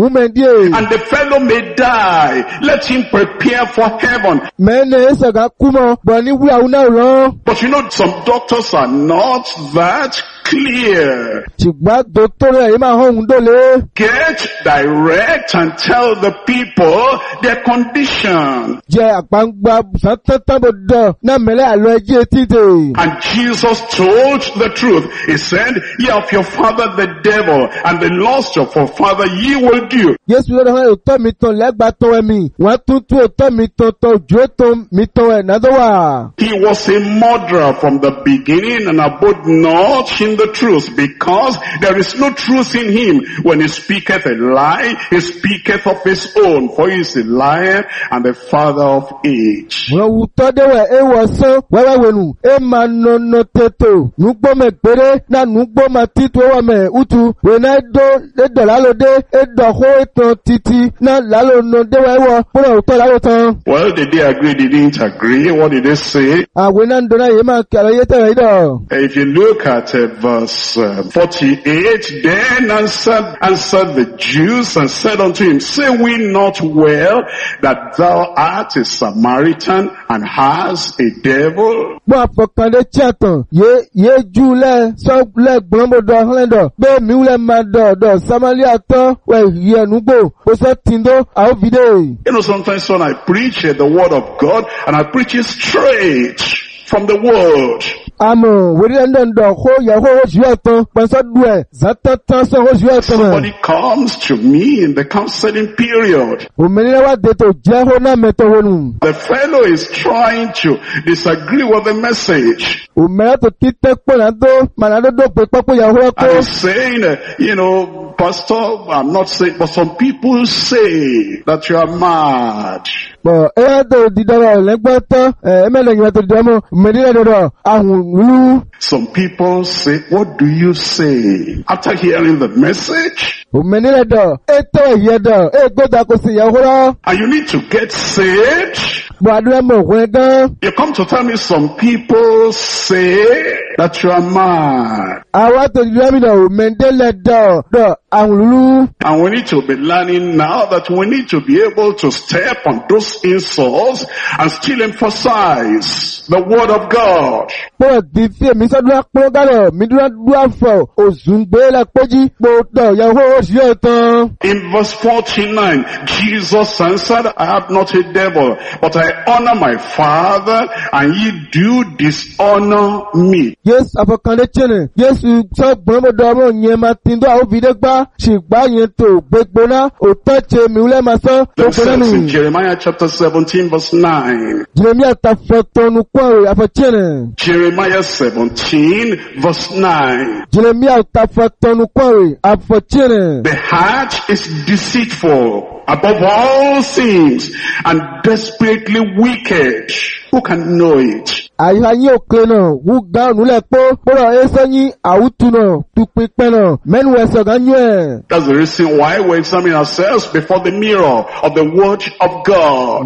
And the fellow may die. Let him prepare for heaven. But you know, some doctors are not that clear. Get direct and tell the people their condition. And Jesus told the truth. He said, ye of your father the devil, and the lust of your father ye will do. He was a murderer from the beginning and abode not in the truth, because there is no truth in him. When he speaketh a lie, he speaketh of his own, for he is a liar and the father of age. Well, did they agree? They didn't agree. What did they say? If you look at verse 48, then answered the Jews and said unto him, say we not well that thou art a Samaritan and hast a devil? You know, sometimes when I preach the word of God, and I preach it straight from the word, somebody comes to me in the counseling period. The fellow is trying to disagree with the message. And he's saying, you know, Pastor, I'm not saying, but some people say that you are mad. Some people say, what do you say? After hearing the message, and you need to get saved, you come to tell me some people say that you are mad. And we need to be learning now that we need to be able to step on those insults and still emphasize the word of God. In verse 49, Jesus answered, I have not a devil, but I honor my Father, and ye do dishonor me. Yes, in Jeremiah chapter 17 verse 9. Jeremiah 17 verse 9. The heart is deceitful above all things and desperately wicked. Who can know it? That's the reason why we examine ourselves before the mirror of the word of God.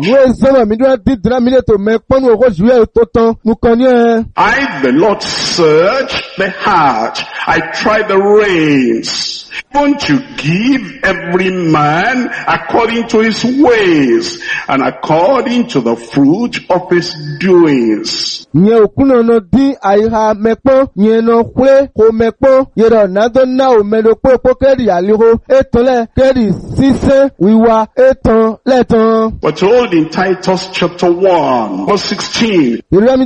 I, the Lord, search the heart. I try the reins, even to give every man according to his ways and according to the fruit of his doings. We're told in Titus chapter 1 verse 16,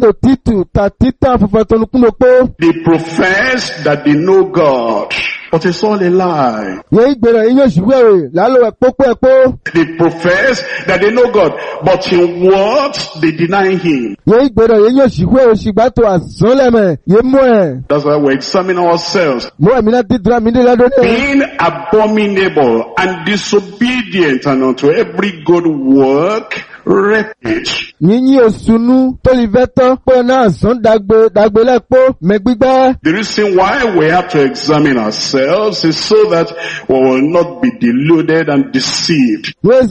they profess that they know God, but it's all a lie. They profess that they know God, but in words they deny Him. That's why we examine ourselves. Being abominable and disobedient and unto every good work, refuge. The reason why we have to examine ourselves is so that we will not be deluded and deceived. 2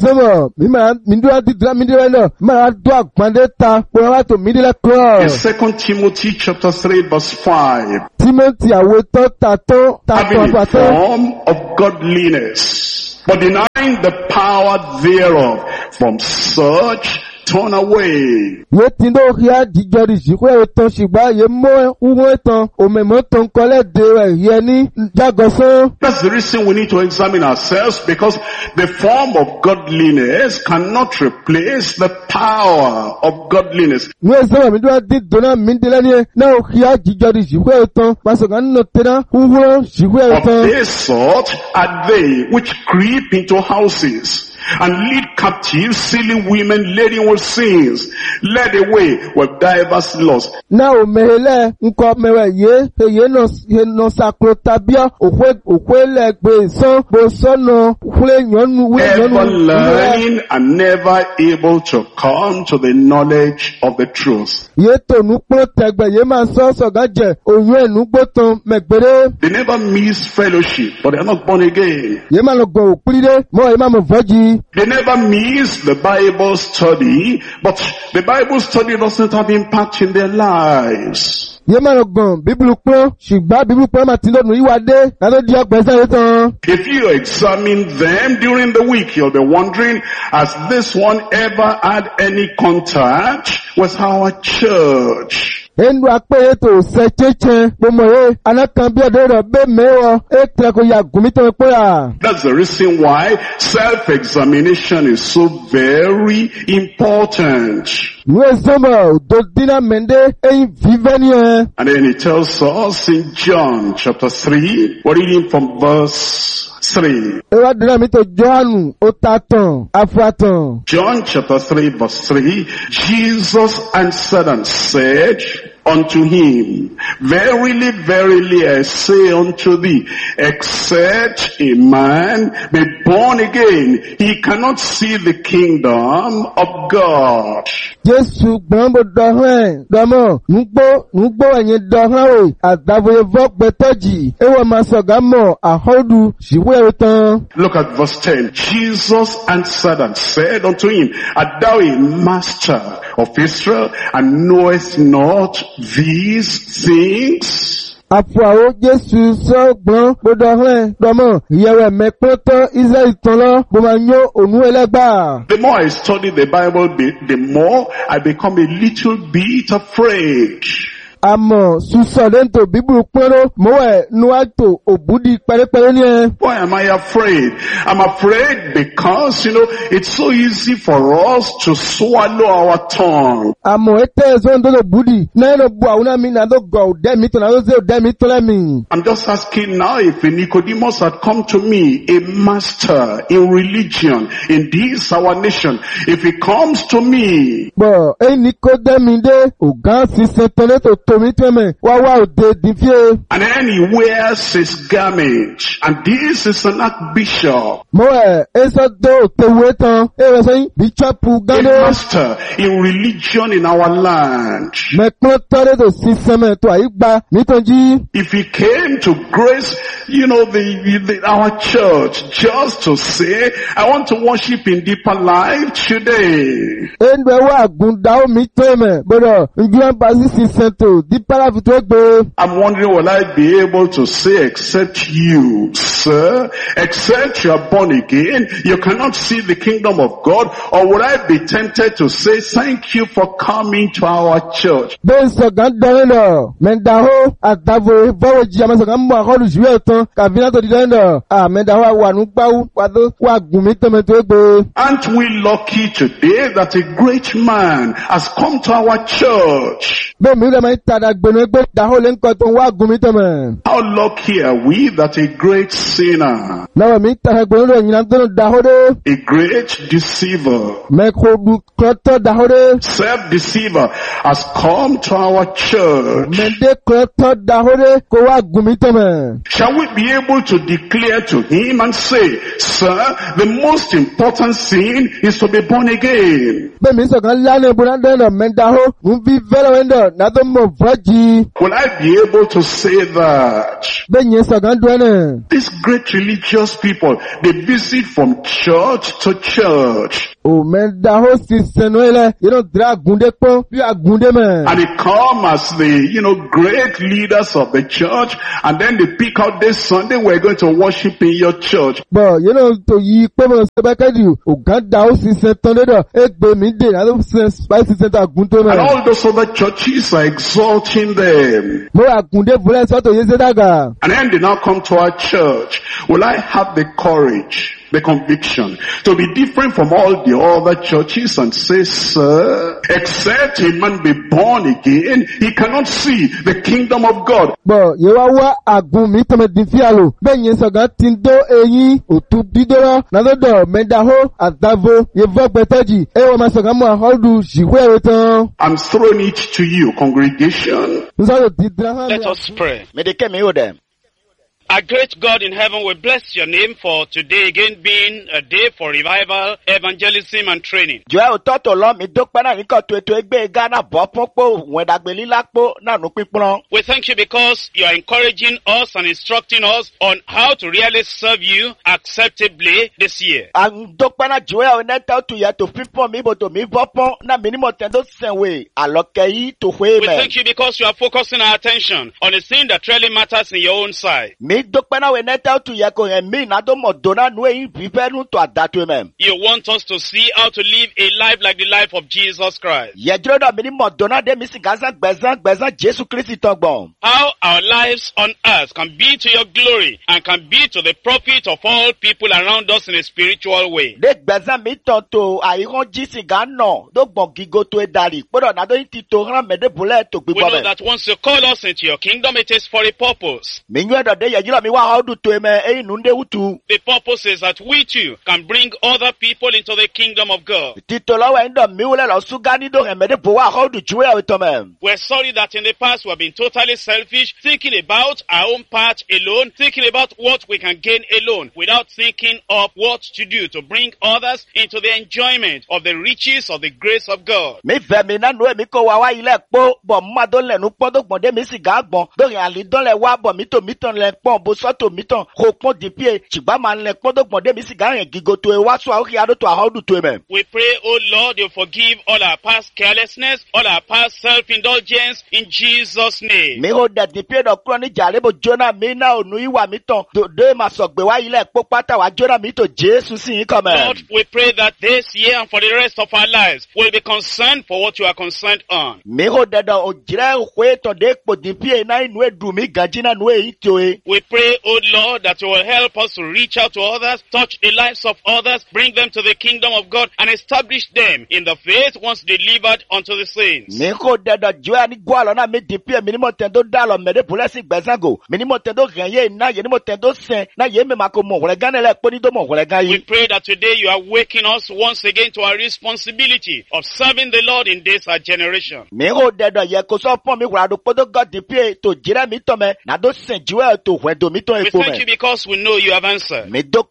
Timothy chapter 3 verse 5. Having a form of godliness, but denying find the power thereof. From such turn away. Ye tindo hia dijori jikwe eton shigba ye mo uwo eton omemo ton kole de ye ni jagoso. That's the reason we need to examine ourselves, because the form of godliness cannot replace the power of godliness. Nwe zama mi do di dona mindela ni na hia dijori jikwe eton pasoga no tena uwo jikwe Of eton. this sort are they which creep into houses and lead captive silly women laden with sins, led away with divers lusts. Na o mehele nko mewe ye no sakrotabia okwe legbe so bo so no kule nyonu Ever learning and never able to come to the knowledge of the truth. ye to nu pro tegbe ye ma so gaje oyun enu gbotan megbere They never miss fellowship, but they are not born again. ye ma lo gbo opiride mo ye ma mo voji. They never miss the Bible study, but the Bible study doesn't have impact in their lives. Ye ma lo gbon Bible pro shigba Bible pro ma tin lonu iwade na lo di ogbese ye tan. If you examine them during the week, you'll be wondering, has this one ever had any contact with our church? Enu ape to se cheche pomo ye anakan bi ode ro be mewo e tre ko ya gumi to pe ya. That's the reason why self-examination is so very important. Nwe zomo do dina mende e viveni e. And then he tells us in John chapter 3, we're reading from verse 3. E wa dina mi to Johanu o tatan afuatan. John chapter 3 verse 3, Jesus answered and said unto him, verily, verily, I say unto thee, except a man be born again, he cannot see the kingdom of God. Jesu gbambo dohen domo nugbo enye dohen we adavoye vok betoji e wa masoga mo ahodu siwe etan. Look at verse 10. Jesus answered and said unto him, art thou a master of Israel, and knowest not these things? Afuawo Jesu so gbon bodohen domo yewe mekoto Israel tonlo bo ma nyo onu elegba. The more I study the Bible, the more I become a little bit afraid. Amo suso dento Bible poro moe nuato obudi pere ni e. Why am I afraid? I'm afraid because, it's so easy for us to swallow our tongue. Amo ete zo ndo budi na no bu awuna mi na do go de mi to na do ze de mi to le mi. I'm just asking now if Nicodemus had come to me, a master in religion, in this our nation, if he comes to me. Bo e Nicodemus de o gan si setele to me teme wa de divie. And then he wears his garment, and this is an archbishop. Moe eso do te wetan e we say bishop A gane. master in religion in our land. Me klo tore do system to aigba nitonji. If he came to grace, our church, just to say, I want to worship in deeper life today. Enwe wa gunda o mi teme bodo njuan basi system to dipara fito gbe. I'm wondering, will I be able to say, except you, sir, except you are born again, you cannot see the kingdom of God? Or would I be tempted to say, thank you for coming to our church? Ben so ganda no mendaho adavo vowo ji amaso kan mo akolu jiwe tan kavina to didendo mendaho wa nu gbawu wa gun mi teme to gbe. Aren't we lucky today that a great man has come to our church? Be mi re ma tada gbenu egbe daho le nko ton wa gun mi teme. How lucky are we that a great sinner, Na mi tada gbenu re yin don daho de. a great deceiver, Me ko du kloto daho de. self-deceiver has come to our church? Mende kloto daho de ko wa gun mi teme. Shall we be able to declare to him and say, sir, the most important thing is to be born again? Be mi so kan la ne bu na den mendaho un vi velo wendo na do mo voji. Will I be able to say that? Be yin so kan do ne. These great religious people, they visit from church to church. O menda ho siseno ele. Dra gunde pon. Pi agunde men. And they come as the, great leaders of the church, and then they pick out this Sunday we're going to worship in your church. But, to yi pe mo sebekedi. O ganda ho siseno le. Egbe mi de. Na do spicy center agunto men. And all those other churches are exalting them. Mo agunde vule soto yesedaga. And then they now come to our church. Will I have the courage, the conviction to be different from all the other churches and say, sir, except a man be born again, he cannot see the kingdom of God. But yewawa agun mi tome dinfialo. Benye soga tindo eyi otu bidora. Nadodo mendaho adavo yevo betoji. Ewa masoga mo ahodu jiwe wetan. I'm throwing it to you, congregation. Let us pray. Our great God in heaven, we bless your name for today again being a day for revival, evangelism and training. We thank you because you are encouraging us and instructing us on how to really serve you acceptably this year. We thank you because you are focusing our attention on the thing that really matters in your own side. You want us to see how to live a life like the life of Jesus Christ. How our lives on earth can be to your glory and can be to the profit of all people around us in a spiritual way. We know that once you call us into your kingdom, it is for a purpose. The purpose is that we too can bring other people into the kingdom of God. We're sorry that in the past we have been totally selfish, thinking about our own part alone, thinking about what we can gain alone, without thinking of what to do to bring others into the enjoyment of the riches of the grace of God. We pray, oh Lord, you forgive all our past carelessness, all our past self-indulgence in Jesus' name. Lord, we pray that this year and for the rest of our lives we'll be concerned for what you are concerned on. We pray, oh Lord, that you will help us to reach out to others, touch the lives of others, bring them to the kingdom of God, and establish them in the faith once delivered unto the saints. We pray that today you are waking us once again to our responsibility of serving the Lord in this our generation. We thank you because we know you have answered.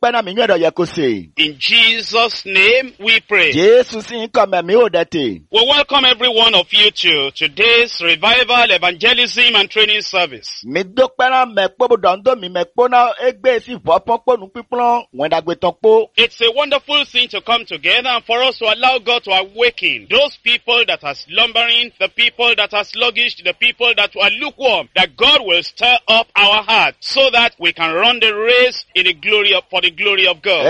In Jesus' name we pray. We welcome every one of you to today's revival, evangelism and training service. It's a wonderful thing to come together and for us to allow God to awaken those people that are slumbering, the people that are sluggish, the people that are lukewarm, that God will stir up our heart so that we can run the race in the glory of, for the glory of God.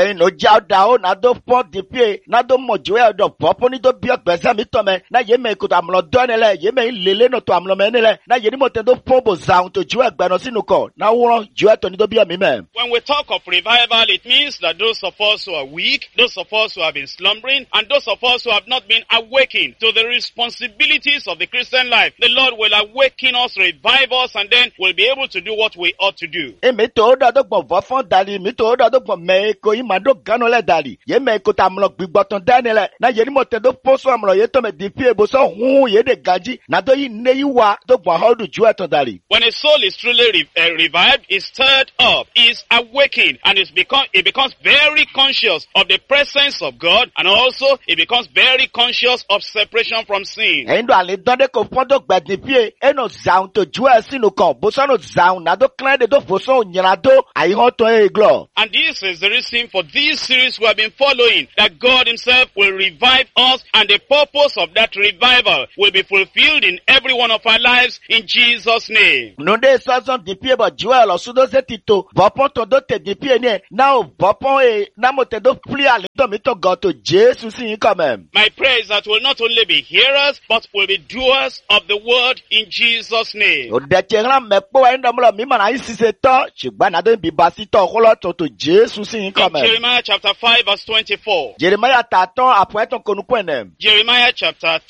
When we talk of revival, it means that those of us who are weak, those of us who have been slumbering, and those of us who have not been awakened to the responsibilities of the Christian life, the Lord will awaken us, revive us, and then we'll be able to do what we ought to do. When a soul is truly revived, is stirred up, is awakened, and it becomes very conscious of the presence of God, and also it becomes very conscious of separation from sin. do foso nyarado ayiho to eglo. And this is the reason for this series we have been following, that God himself will revive us, and the purpose of that revival will be fulfilled in every one of our lives in Jesus' name. Nonde sazon dipie ba Joel osudo setito. Bopon to do te dipie ne. Now bopon na mo te do pli ale do mi to go to Jesus in come. My prayer is that we'll not only be hearers, but will be doers of the word in Jesus' name. O de chera me po wa ndo mo mi mana isi se to, shigba na do bi basi to holo to Jesus in In come. Jeremiah chapter 5 verse 24. Jeremiah taton apre ton konu kwene. Jeremiah chapter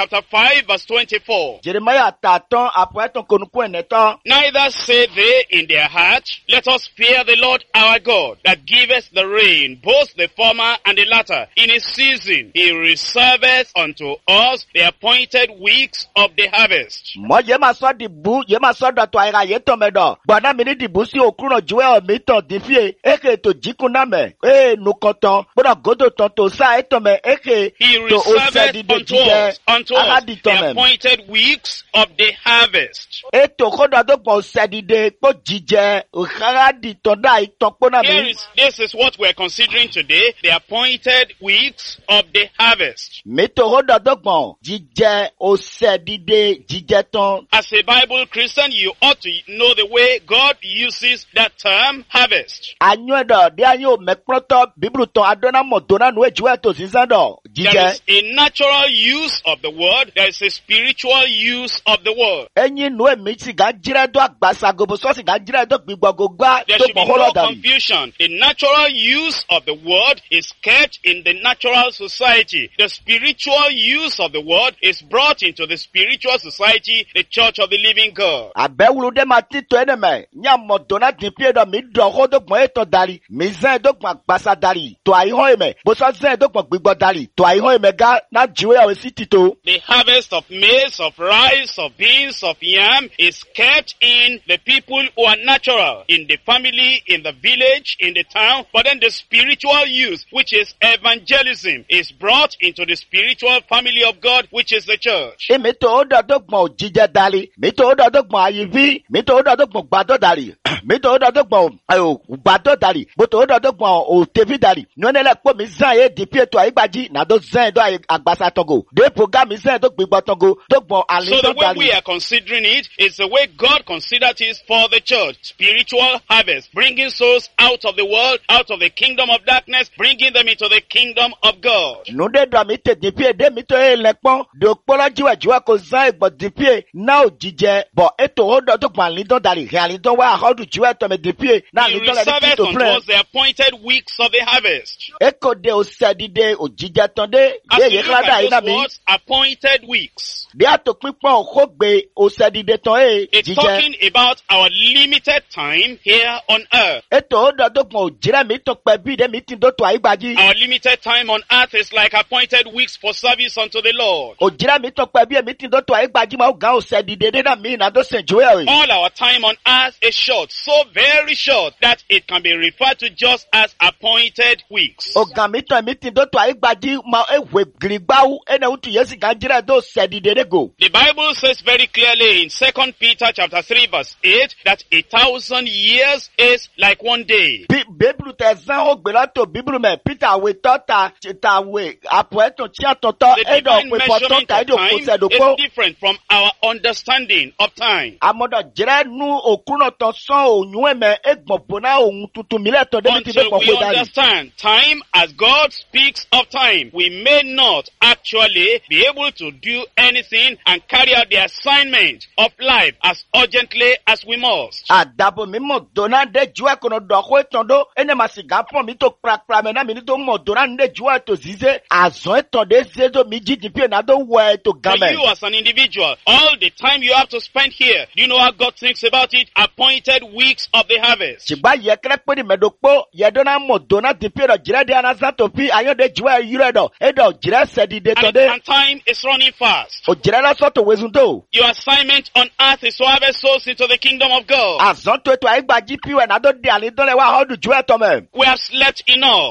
5 verse 24. Jeremiah taton apre ton konu kwene to. Neither say they in their heart, let us fear the Lord our God, that giveth the rain, both the former and the latter, in his season. He reserveth unto us the appointed weeks of the harvest. Mo ye ma so dibu, ye ma so do to ira ye to me do. Gbana mi ni dibu si okuno Joel mi to difie, eke to jikuna me. Nu konton, boda godo ton to sa eto me eke He to o se di reserveth de unto us the appointed weeks of the harvest. eto kodo do po se di de po jije o kara di ton da iton pona mi. This is what we're considering today, the appointed weeks of the harvest. Mi to kodo do po jije o se di de jije ton. As a Bible Christian, you ought to know the way God uses that term harvest. Anyo do de anyo me proto biblu ton adona mo dona no ejuwe to sinsan do There jije. is a natural use of the word, there is a spiritual use of the word. Enyi nu emi ti ga jire do agbasa gobo so si ga jire do gbigbo gogba There to should po be holo no dari. confusion. The natural use of the word is kept in the natural society. The spiritual use of the word is brought into the spiritual society, the church of the living God. Abewulu de ma ti to eneme nya mo dona din pie do mi do ho do gbon eto dari mi zan do gbon agbasa dari to ai ho eme bo so zan do gbon gbigbo dari to ai ho eme ga na jiwe awe si tito. The harvest of maize, of rice, of beans, of yam is kept in the people who are natural, in the family, in the village, in the town. But then the spiritual use, which is evangelism, is brought into the spiritual family of God, which is the church. E mi to o do gbon jije dari mi to o do gbon ayivi mi to o do gbon gbado dari mi to o do gbon ayo gbado dari bo to o do gbon o tevi dari no ne le po mi zan e di pie to ai gbaji na do zan do agbasa togo de program mi zan do gbigbo togo do gbon So ali the do way we dari. are considering it is the way God considered it for the church. Spiritual harvest, bringing souls out of the world, out of the kingdom of darkness, bringing them into the kingdom of God. Nu de do mi te di pie de mi to e le pon do polo jiwe ko zan e gbo di pie na o jije bo eto o do gbon ali do dari he ali do wa ho du jiwe to me di pie na He ali do le reserved to unto plan. us the appointed weeks of the harvest. Eko de o se di de o jije ton de As ye we ye look klada at ina those mi words, appointed weeks, de ato pinpon ko gbe o se di de ton e it's jije talking about our limited time here on earth. eto o do gbon o jire mi to pe bi de mi tin do to ai gbaji Our limited time on earth is like appointed weeks for service unto the Lord. o jire mi to pe bi mi tin do to ai gbaji ma o ga o se di de na mi na do se jowe All our time on earth is short, so very short that it can be referred to just as appointed weeks. o ga mi to mi tin do to ai gbaji ma e we grigbawu ene utu yesi ga jire do se di de go. The Bible says very clearly in 2 Peter chapter 3 verse 8 that 1,000 years is like one day. Biblu te zan o gbe lato biblu me Peter we to ta we apo eto ti atoto The edo divine we poto measurement ta of edo ko time se do po is different from our understanding of time. amodo jire nu okuno to son oyun eme egbon bona ohun tuntun mi leto de mi ti be Until ko we pe dari. understand time as God speaks of time, we may not actually be able to do anything and carry out the assignment of life as urgently as we must. Adabo mi mo dona de juwe kono do ko etondo ene masiga pon mi to pra me na mi ni to mo dona de juwe to zize azon etonde zedo mi jiji pie na do we to For game. you as an individual, all the time you have to spend here, do you know how God thinks about it? Appointed weeks of the harvest. Chigba ye kre pe ni medokpo ye dona mo dona di pie do jire de anasa to pi ayo de juwe yire do edo jire se di de tonde And time is running fast. o jire la so to wezundo. Your assignment on earth is to harvest souls into the kingdom of God. Azon to eto aigba GP we na do de ali dole wa hodu juwe to me. We have slept enough. Mi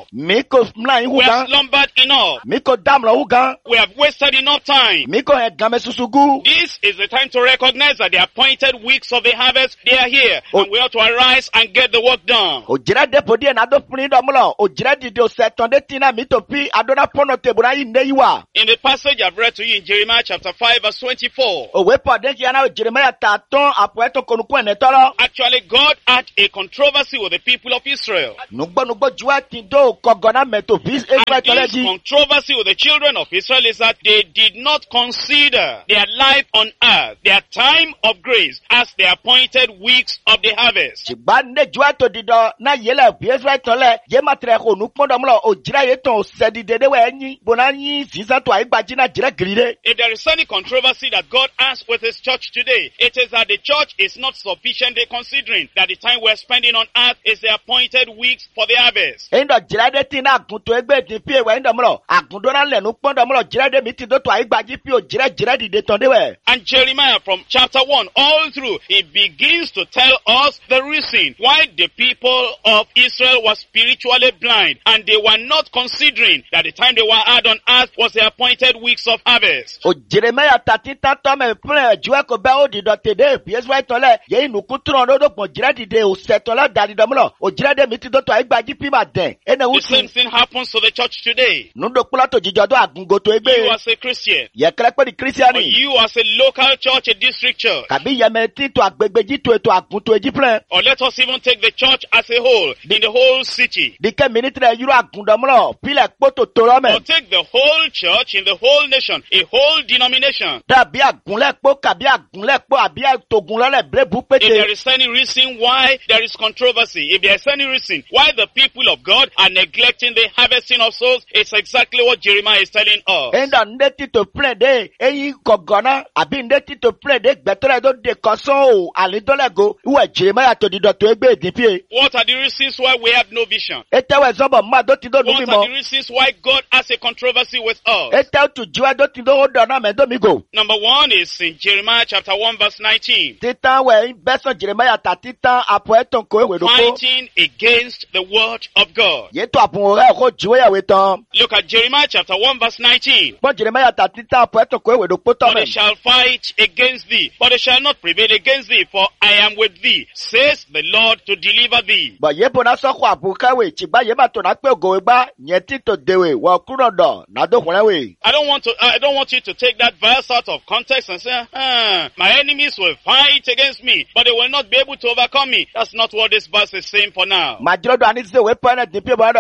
Miko mla We have ihuga. slumbered enough. Miko damla huga. We have wasted enough time. Miko hegame susugu. This is the time to recognize that the appointed weeks of the harvest, they are here. And we ought to arise and get the work done. Ojira depo die na do puni do mlo. Ojira di do setonde tina mitopi adona pono tebuna inde iwa. In the passage I've read to you in Jeremiah chapter 5 verse 24, Owe po de kiana Jeremiah taton apoeto konuku enetoro. actually God had a controversy with the people of Israel. Nugbo jua tindo kogona meto vis And Israel this toleji. controversy with the children of Israel is that they did not consider their life on earth, their time of grace, as the appointed weeks of the harvest. Bande jua to dido na yele vis Israel tole ye matre ko nukmo do mlo ojira ye ton sedi dede we enyi bonanyi sisa to aigbaji na jira grire. If there is any controversy that God has with his church today, it is that the church is not sufficiently considering that the time we're spending on earth is the appointed weeks for the harvest. Endo jira de tina agunto egbe di pie we endo mlo agundo na le nukmo do mlo jira de miti do to aigbaji pie o jira di de ton de we. And Jeremiah from chapter 1 all through, he begins to tell us the reason why the people of Israel were spiritually blind and they were not considering that the time they were had on earth was the appointed weeks of harvest. O Jeremiah tatita to me pune jua ko ba o di do tede pie Israel tole ye inuku tron do pon jira di de o setola dari do mlo o jira de miti do to aigbaji pie ma den. Ene The same uti thing happens to the church today. nundo kula to jijo do agungo to You egbe. as a Christian, Ye kere pe di or Christiani. you as a local church, a district church, Kabi yemeti to agbegbeji to eto agunto eji plan. or let us even take the church as a whole, in the whole city, Dike ministre yuru agundo mlo pile poto toro or me. take the whole church in the whole nation, a whole denomination. Da bi agunle po kabi agunle po abi togun lole brebu If there pete. is any reason why there is controversy, if there is any reason why the people of God are neglecting the harvesting of souls, it's exactly what Jeremiah is telling us. Enda ndeti to plan de eyi kogona abi ndeti to plan de gbetore do de koso o alidolego uwe Jeremiah to di do to egbe edipie. What are the reasons why we have no vision? Etewe zobo ma do ti do What numi are mo. the reasons why God has a controversy with us? Etewe tu jiwa do ti do odo na me do mi go. Number one is in Jeremiah chapter 1 verse 19. Titan we beso Jeremiah ta titan apo eton ko ewe do ko. Fighting against the word of God. Ye to apun ore ko jiwe ya we ton. Look at Jeremiah chapter 1 verse 19. Bon Jeremiah ta titan apo eton ko ewe do po to For me. they shall fight against thee, but they shall not prevail against thee, for I am with thee, says the Lord, to deliver thee. But ye bona so ko abuka we chigba ye ma to na pe go gba ye ti to dewe wo kuro do na do kun we. I don't want you to take that verse out of context and say, my enemies will fight against me, but they will not be able to overcome me. That's not what this verse is saying for now. Ma jiro do ani se we pa na di pe bo do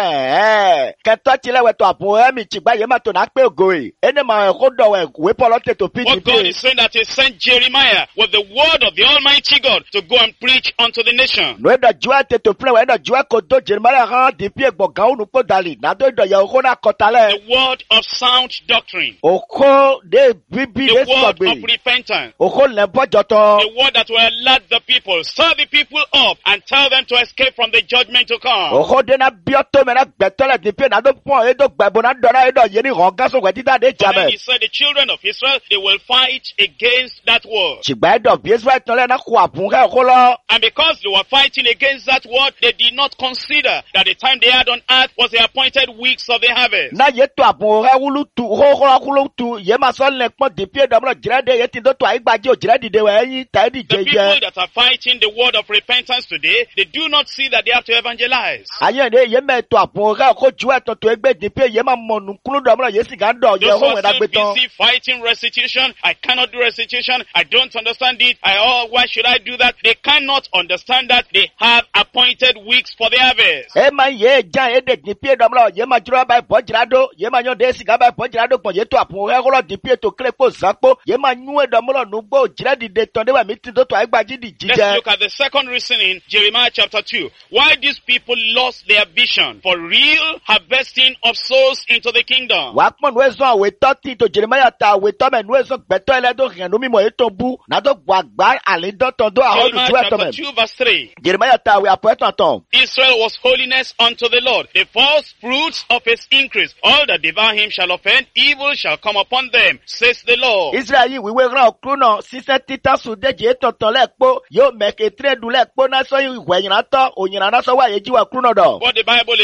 ke to ti le we to apun e mi chigba ye ma to na pe go e. Ene ma ko do we polo te to pi What God di is saying that he sent Jeremiah with the word of the Almighty God to go and preach unto the nation. no do jua te to plan we do jua ko do Jeremiah ha di pe gbo gan unu po dali na do ye ko na kotale. The word of sound doctrine. Oko de bibi The de word of sogbe. repentance. Oko le bo joto. The word that will alert the people, stir the people up, and tell them to escape from the judgment to come. Oko de na bioto me na gbetole di pe na do pon e do gbebo na do na e do ye ni ron gaso gbe tita de So then jame. he said the children of Israel, they will fight against that word. Chigba e do bi Israel tole na ko apun ke ko lo. And because they were fighting against that word, they did not consider that the time they had on earth was the appointed weeks of the harvest. Na ye to apun re wulu tu ho tu ye ma so le pon di pe do mo jire de ye ti do to ai gbaji o jire dide we yin ta di The people jeje. that are fighting the word of repentance today, they do not see that they have to evangelize. Aye de ye me to apun re ko ju e to egbe di pe ye ma mo nu kunu do mo ye si ga do ye Those ho who we are na still gbe ton. busy fighting restitution, I cannot do restitution, I don't understand it, why should I do that? They cannot understand that they have appointed weeks for the harvest. E ma ye jan e de di pe do mo ye ma juro ba bo jira do ye ma yon de si ga ba bo jira do pon ye to apun re ko lo di pe to kle po zanpo ye ma nu e do mo lo nu gbo jira dide ton de wa mi ti do to ai gbaji di Let's jije. look at the second reason in Jeremiah chapter 2. Why these people lost their vision for real harvesting of souls into the kingdom. Wa pon nu ezo awe to ti to Jeremiah ta awe to me nu ezo gbeto ele do ran nu mi mo e to bu na do gba gba ale do ton do a ho Jeremiah ju e to chapter me. 2 verse 3. Jeremiah ta awe apo eton ton. Israel was holiness unto the Lord, the first fruits of his increase. All that devour him shall offend, evil shall come upon them, says the Lord. Israeli we ran okru na sise tita su de je ton ton le po yo me ke tre du le po na so iwe yin to oyin na so wa ye ji wa kru na do. What the Bible is saying here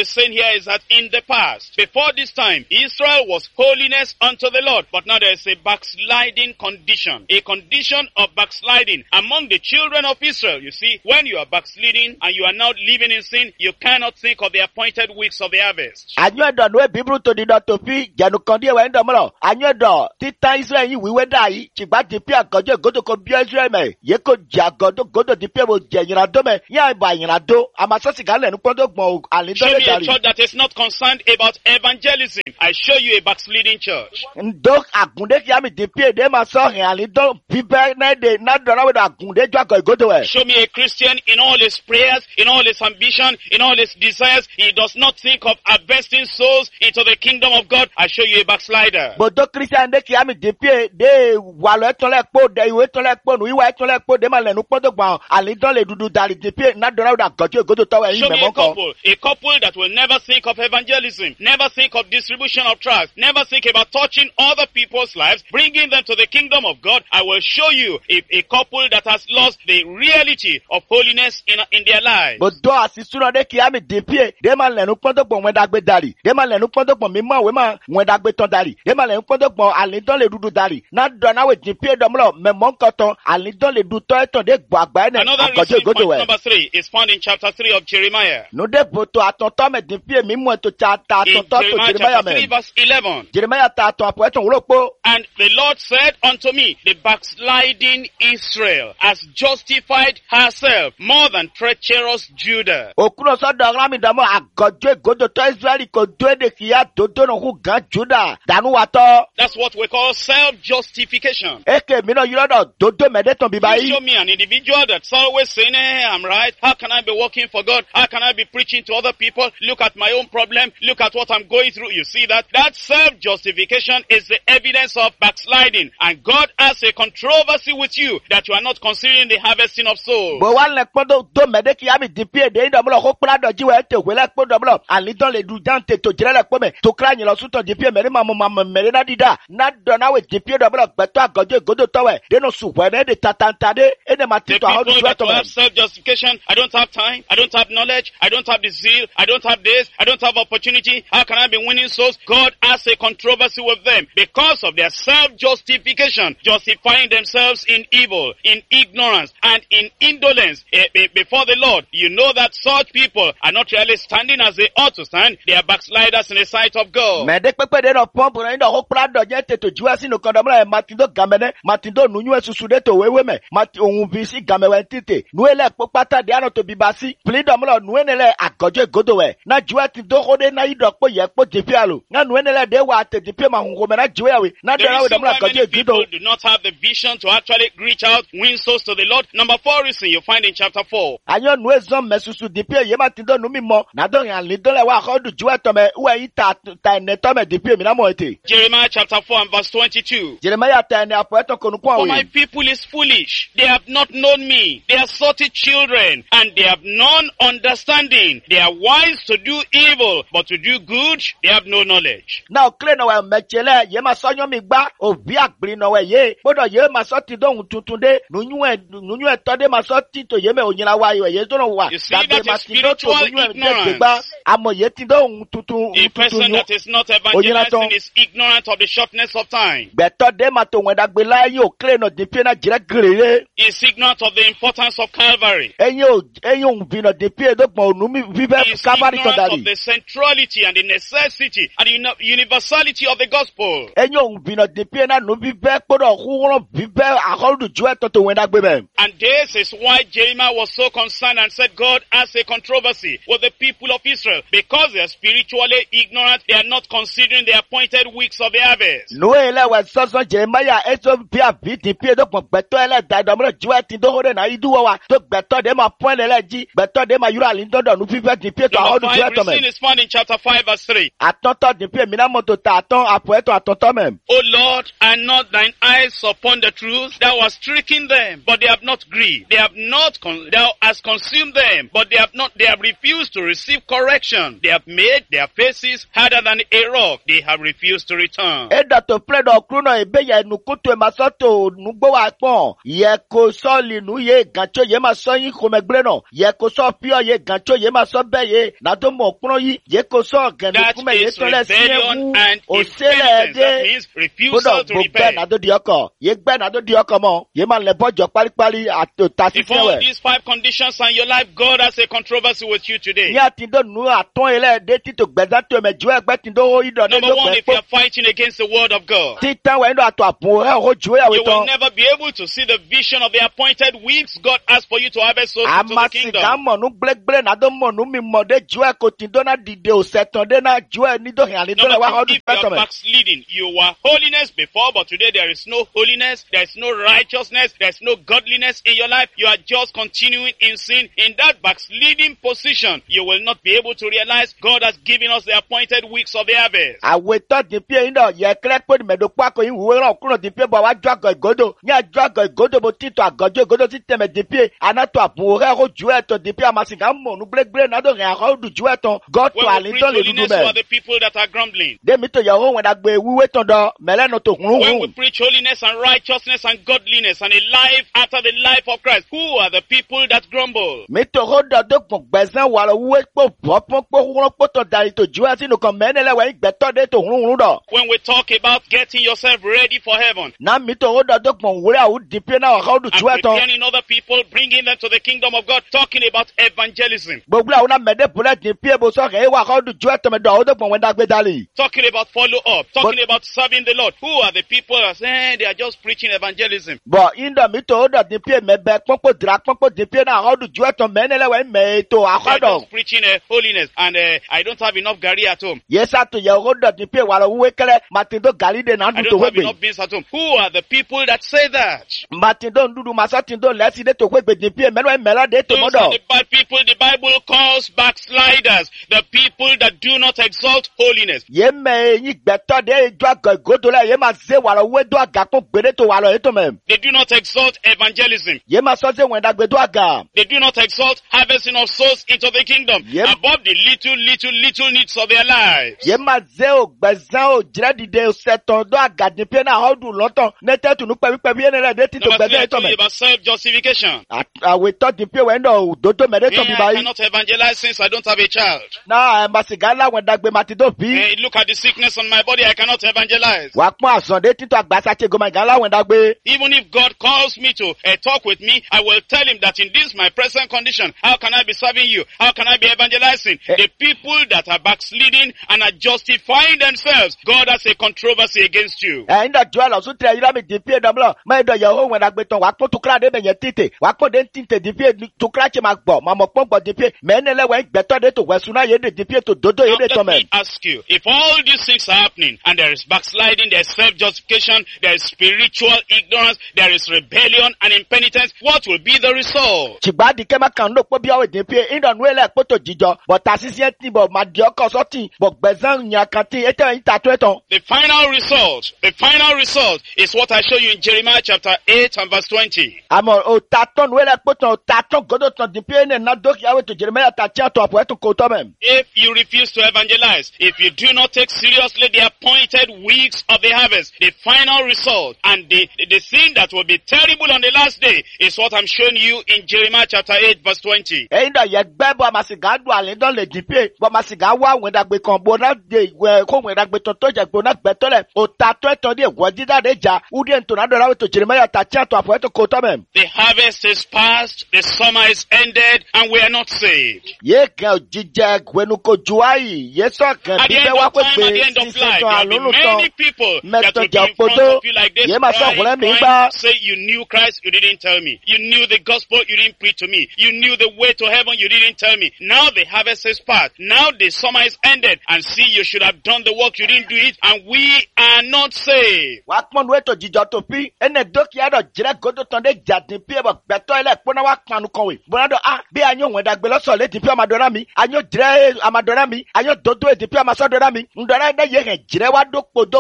here is that in the past, before this time, Israel was holiness unto the Lord. But now there is a backsliding condition. A condition of backsliding among the children of Israel. You see, when you are backsliding and you are now living in sin, you cannot think of the appointed weeks of the harvest. Anyo no Bible to di to fi janu kondi we ndamro. Anyo do tita Israel yi wiwe dai chigba di pi agojo godo ko bi Israel me. Ye ko jagodo godo di pi mo jenyira do me. Ya ba yira do amasosi gale nu podo gbon ali do Show me a dari. church that is not concerned about evangelism. I show you a backsliding church. Ndo agunde ki ami di pi de ma so hin ali do bibe na de na do na we agunde jo godo we. Show me a Christian in all his prayers, in all his ambition, in all his desires. He does not think of harvesting souls into the kingdom of God. I show you a backslider. Bodo Christian de ki ami di pi de walo eton le po de iwe eton le po nu iwa eton le po de ma le nu podo gbon ali do le dudu dari di pi na do na we godo to we Show yin me me mo ko. a couple that will never think of evangelism, never think of distribution of tracts, never think about touching other people's lives, bringing them to the kingdom of God. I will show you a couple that has lost the reality of holiness in their lives. Bodo asisuna de ki ami di pi de ma le nu podo gbon we dagbe dari de ma le nu podo gbon mi mo we ma we dagbe ton dari de ma le nu podo gbon ali do le dudu dari na do na we di pi do mo me mo nkan ton ali do le du to eton de gbo agba ene Another agojo reason, godo point we. number 3, is found in chapter 3 of Jeremiah. No de boto atonto me di pi mi mo to cha ta In atonto to Jeremiah Jeremiah chapter 3 me. verse 11. Jeremiah ta aton apo eton wo po. And the Lord said unto me, the backsliding Israel has justified herself more than treacherous Judah. Okuno so do rami damo agojo godo to Israeli ko do de ki ya dodo no hu gan Judah danu wa to. That's what we call self-justification. Eke mi no yiro do dodo me de ton bi You bayi. show me an individual that's always saying, I'm right. How can I be working for God? How can I be preaching to other people? Look at my own problem. Look at what I'm going through. You see that? That self-justification is the evidence of backsliding. And God has a controversy with you that you are not considering the harvesting of souls. Bo wa le podo do me de ki ya mi di pi de do mo ko pra do ji we te we le podo mo ali don le du jante to jire le po me to kra yin lo su to di pi me ma mo me na dida na do na we di pi do mo gbe to agojo godo to we de no su we de tatanta de e de ma The ti to how do people you that to will me. have self-justification, I don't have time, I don't have knowledge, I don't have the zeal, I don't have this, I don't have opportunity, how can I be winning souls? God has a controversy with them because of their self-justification, justifying themselves in evil, in ignorance, and in indolence before the Lord. You know that such people are not really standing as they ought to stand. They are backsliders in the sight of God. Me de pepe de no pomp na ndo ho pra do je te to jiwa si no kon do mo matindo gamene matindo nunyu esusu de to wewe me mati ohun bi si gamewe tite nu ele popata de ano to bibasi pli do mo nu enele agojo godo we na jiwa ti do ho de na ido po ye po defi alo na nu enele de wa te defi ma hungo me na jiwa we na de The na we do reason mo why many agojo people godo. do not have the vision to actually reach out, win souls to the Lord. Number 4 reason you find in chapter 4. Anyo nu ezon mesusu defi ye matindo nu mi mo na do yan le do le wa ho du jiwa to me we yi ta ne to me defi mi na mo ete. Jeremiah chapter 4 and verse 22. Jeremiah ta ne apo eto konu kwa For my we. people is foolish. They have not known me. They are salty children, and they have none understanding. They are wise to do evil, but to do good, they have no knowledge. Now clear no we mechele ye ma so yan mi gba obi agbiri no we ye bodo ye ma so ti dohun tuntun de nunyu e to de ma so ti to ye me onyira wa ye to no wa You see, that is spiritual ignorance. gba amo ye ti dohun tuntun A person that is not evangelizing is ignorant of the shortness of time. beto de ma to we dagbe la yin o clear no de pe na jire grere Is ignorant of the importance of Calvary. eyin bi no de pe do gbon onu mi vive Is Calvary to ignorant of dari the centrality and the necessity and the universality of the gospel. eyin bi no de pe na no vive podo huron vive ahodu ju e to we dagbe be. And this is why Jeremiah was so concerned and said God has a controversy with the people of Israel because they are spiritually ignorant. They are not considering the appointed weeks of the harvest. No ele we soso Jeremiah eso bia bi di pe do gbon beto ele da do mo ju e ti do hore na idu wa to beto de ma point ele ji beto de ma yura li do do nu vive di pe to Number ahodu ju 5 e to me. reason is found in chapter 5 verse 3. Atonto di pe mi na mo to ta aton apo eto atonto me. O Lord, are not thine eyes upon the truth? Thou hast stricken them, but they have not grieved. They have not, thou hast consumed them, but they have refused to receive correction. They have made their faces harder than a rock. They have refused to return. Eda to pledo kruno ebeya nukutu emasoto nugbo wa pon. Ye ko so linu ye gancho ye maso yin komegbeno. Ye ko so pio ye gancho ye maso beye. Na do mo kruno yi ye ko so genu kume ye tole rebellion and impenitence. That means refusal to repent. Na do dioko. Ye gbe na do dioko mo. Ye man le bojo pari ato tasi If all these 5 conditions are in your life, God has a controversy with you today. Ni atindo nu aton ele de tito gbeda to me ju egbe tindo ho ido ne Number 1, if you are fighting against the word of God, titan we ndo ato apun he ho ju ya we you will ton. never be able to see the vision of the appointed weeks God has for you to harvest souls into the kingdom. Amasiga nu gbegbere na do mo nu mi mo de ju e ko tindo na dide o setan de na ju e ni do hin ani do le wa Number ho 2, du if you are peto me. backsliding, you were holiness before, but today there is no holiness, there is no righteousness, there is no godliness in your life. You are just continuing in sin. In that backsliding position, you will not be able to realize God has given us the appointed weeks of the harvest. Awe to di pie ndo ye kre po di me do pa ko yin wo ran kuro di pie bo wa ju ago igodo. Ni aju ago igodo bo tito agojo igodo ti teme di pie anato apun he ho ju e to di pie amasiga mo nu gbegbere na do rin ho du ju e ton. God to When we ali preach don le holiness, dudu who me. are the people that are grumbling? De mi to ye ho wen da gbe wiwe ton do mele no to hun When we hun. preach holiness and righteousness and godliness and a life after the life of Christ, who are the people that grumble? Mi to ho do do gbon gbezan wa lo wiwe po po hun po to dari to ju e sinu kan menele we gbe to de to hun do. When we talk about getting yourself ready for heaven Na mi to ho do do gbon wure awu di pie na ho du and ju e ton. preparing other people, bringing them to the kingdom of God, talking about evangelism, Gbogbo àwọn mẹ́dẹ́ bùrẹ́ di pie bo sọ kẹ́ wà kọ́ du ju ẹ̀tọ́ mi dọ̀ ọ́ dọ̀gbọ̀n wọn dàgbé dálì. talking about follow up, talking about serving the Lord. Who are the people that say they are just preaching evangelism? Bọ̀ indọ̀ mi tó dọ̀ di pie mẹ́bẹ́ pọ́npọ́ dira pọ́npọ́ di pie náà ọ́ du ju ẹ̀tọ́ mẹ́nẹ́lẹ́wẹ̀ mẹ́ ètò They are àkọ́dọ̀. just preaching holiness and I don't have enough gari at home. Yẹ́sà tó yẹ ọ́ dọ̀ di pie wà lọ wúwé kẹ́lẹ́ Màtìndó gàrí de náà I dùn tó don't have wégbè. enough beans at home. Who are the people that say that? Màtìndó ndúdú màsọ́tìndó lẹ́sí de tó wégbè di pie mẹ́lẹ́wẹ̀ mẹ́lẹ́ de tó Those mọ́dọ̀. are the bad people the Bible calls backsliders. The people that do not exalt holiness. Yé mẹ́ eyín gbẹ̀tọ́ de ijó àgọ̀ ìgòdò lẹ̀ yé máa zé wà lọ wé dó àgà kó gbèrè tó wà lọ ètò mẹ́. They do not exalt evangelism. Yé máa sọ́ sí wẹ̀ndà gbé dó àgà. They do not exalt harvesting of souls into the kingdom Yep. above the little needs of their lives. Yé máa zé o gbẹ̀zán o jìrẹ́ dìde o sẹ̀tàn dó àgà di pie náà ọ́ dùn lọ́tàn nẹ́tẹ̀tù ní pẹ̀bípẹ̀bí yẹn lẹ̀ dé títò Number 3, gbẹ̀zán I ètò told you mẹ́. about self-justification. Àwètọ́ di pie wẹ́ndọ̀ òdòdó mẹ́rẹ́tọ̀ bí I báyìí. cannot evangelize since I don't have a child. Náà màsìgá láwọn ẹ̀dàgbé Màtìndó bí. Look at the sickness on my body, I cannot evangelize. Wà á pọ́n àsọ̀dé títọ́ àgbàsàtì gọmọ ìgá láwọn ẹ̀dàgbé. Even if God calls me to talk with me, I will tell him that in this my present condition, how can I be serving you? How can I be evangelizing? The people that are backsliding and are justifying themselves, God has a controversy against you. Ẹ̀yin dọ̀ jọ́ àlọ́ sún tẹ̀ yíra mi di pie dọ̀mọ́lọ̀. Mẹ́ẹ̀dọ̀ yẹ̀ owó ẹ̀dàgbé tán wà á pọ́n tukura dé bẹ̀yẹn títè. Wà á pọ́n dé títè di pie tukura ṣe máa gbọ̀. Màmọ́ pọ́n gbọ̀ di pie. Mẹ́ẹ̀nẹ́lẹ́wẹ̀ gbẹ̀tọ́ dé tó wẹ̀sùn náà yé de di pie tó dodo yé de Now tọ́ let mẹ́. me ask you, if all these things are happening and there is backsliding, there is self-justification, there is spiritual ignorance, there is rebellion and impenitence, what will be the result? Ṣùgbọ́n àdìkẹ́ máa kàn ló pọ́ bí ọ̀wẹ̀ dín pé ìdọ̀nù ẹ̀lẹ́ pọ́tò jíjọ. Bọ̀tà sísí ẹ̀ tí bọ̀ máa di ọkọ̀ sọ́tì. Bọ̀ gbẹ̀zán yàn kan tí ètò ẹ̀yìn tà tó ẹ̀ tán. The final result is what I show you in Jeremiah chapter 8 and verse 20. Àmọ̀ òtà tọ́nu ẹ̀lẹ́ pọ́tò òtà tán gòdò tán dín pé ẹ̀ náà dókì àwọn ètò Jeremiah tà tí a tó àpò ẹ̀ tó kò tọ́ mẹ́. If you refuse to evangelize, if you do not take seriously the appointed weeks of the harvest, the final result and the sin that will be terrible on the last day is what I'm showing you in Jeremiah chapter 8 verse 20. Ẹ̀yin dọ̀ yẹ gbẹ́ bọ́ àmàsìgá dùn àlẹ́dọ̀ lè dín pé bọ́ àmàsìgá wá àwọn ìdàgbé kan bó náà de ìwẹ̀ kó àwọn ìdàgbé tán tó jẹ gbóná gbẹ́tọ́ lẹ̀ òtà tó ẹ̀tọ́ dé ìwọ́ dídá dé jà údí ẹ̀ntọ́ náà dọ̀rọ̀ àwọn ètò Jeremiah tà tí a tó àpò ẹ̀ tó kò tọ́ mẹ́. The harvest is past, the summer is ended, and we are not saved. Yé gan jíjẹ gbẹnukọ juwayi yé sọ̀kan At the dídẹ́ end wá of pé time, at the gbé end of sísè life, tán there will be àlónú tán many people that will be mẹ́tọ̀jà in front òpótó of you like this, yé máa sọ̀kùnrin mi crying, gbá. say you knew Christ, you didn't tell me. You knew the gospel, you didn't preach to me. You knew the way to heaven, you didn't tell me. Now the harvest is past. Now the summer is ended. And see, you should have done the work, you didn't do it, and we are not saved. Wà á pọ́n nu ètò jíjọ tó fi ẹnẹ dókìá dọ̀ jìrẹ́ gòdò tán dé jàdín pí ẹ̀bọ̀ gbẹ̀tọ́ ilẹ̀ pọ́nà wá panu kan wè. Bọ́lá dọ̀ ah bí anyó wọn dàgbé lọ́sọ̀ létí pí ọmọdọ́rá mi anyó jìrẹ́ amadọ́rá mi anyó dodo ètí pí ọmọsọ́dọ́rá mi ńdọ́rá ẹ̀dẹ́ yẹ hẹ̀ jìrẹ́ wá dókòó dó túbọ̀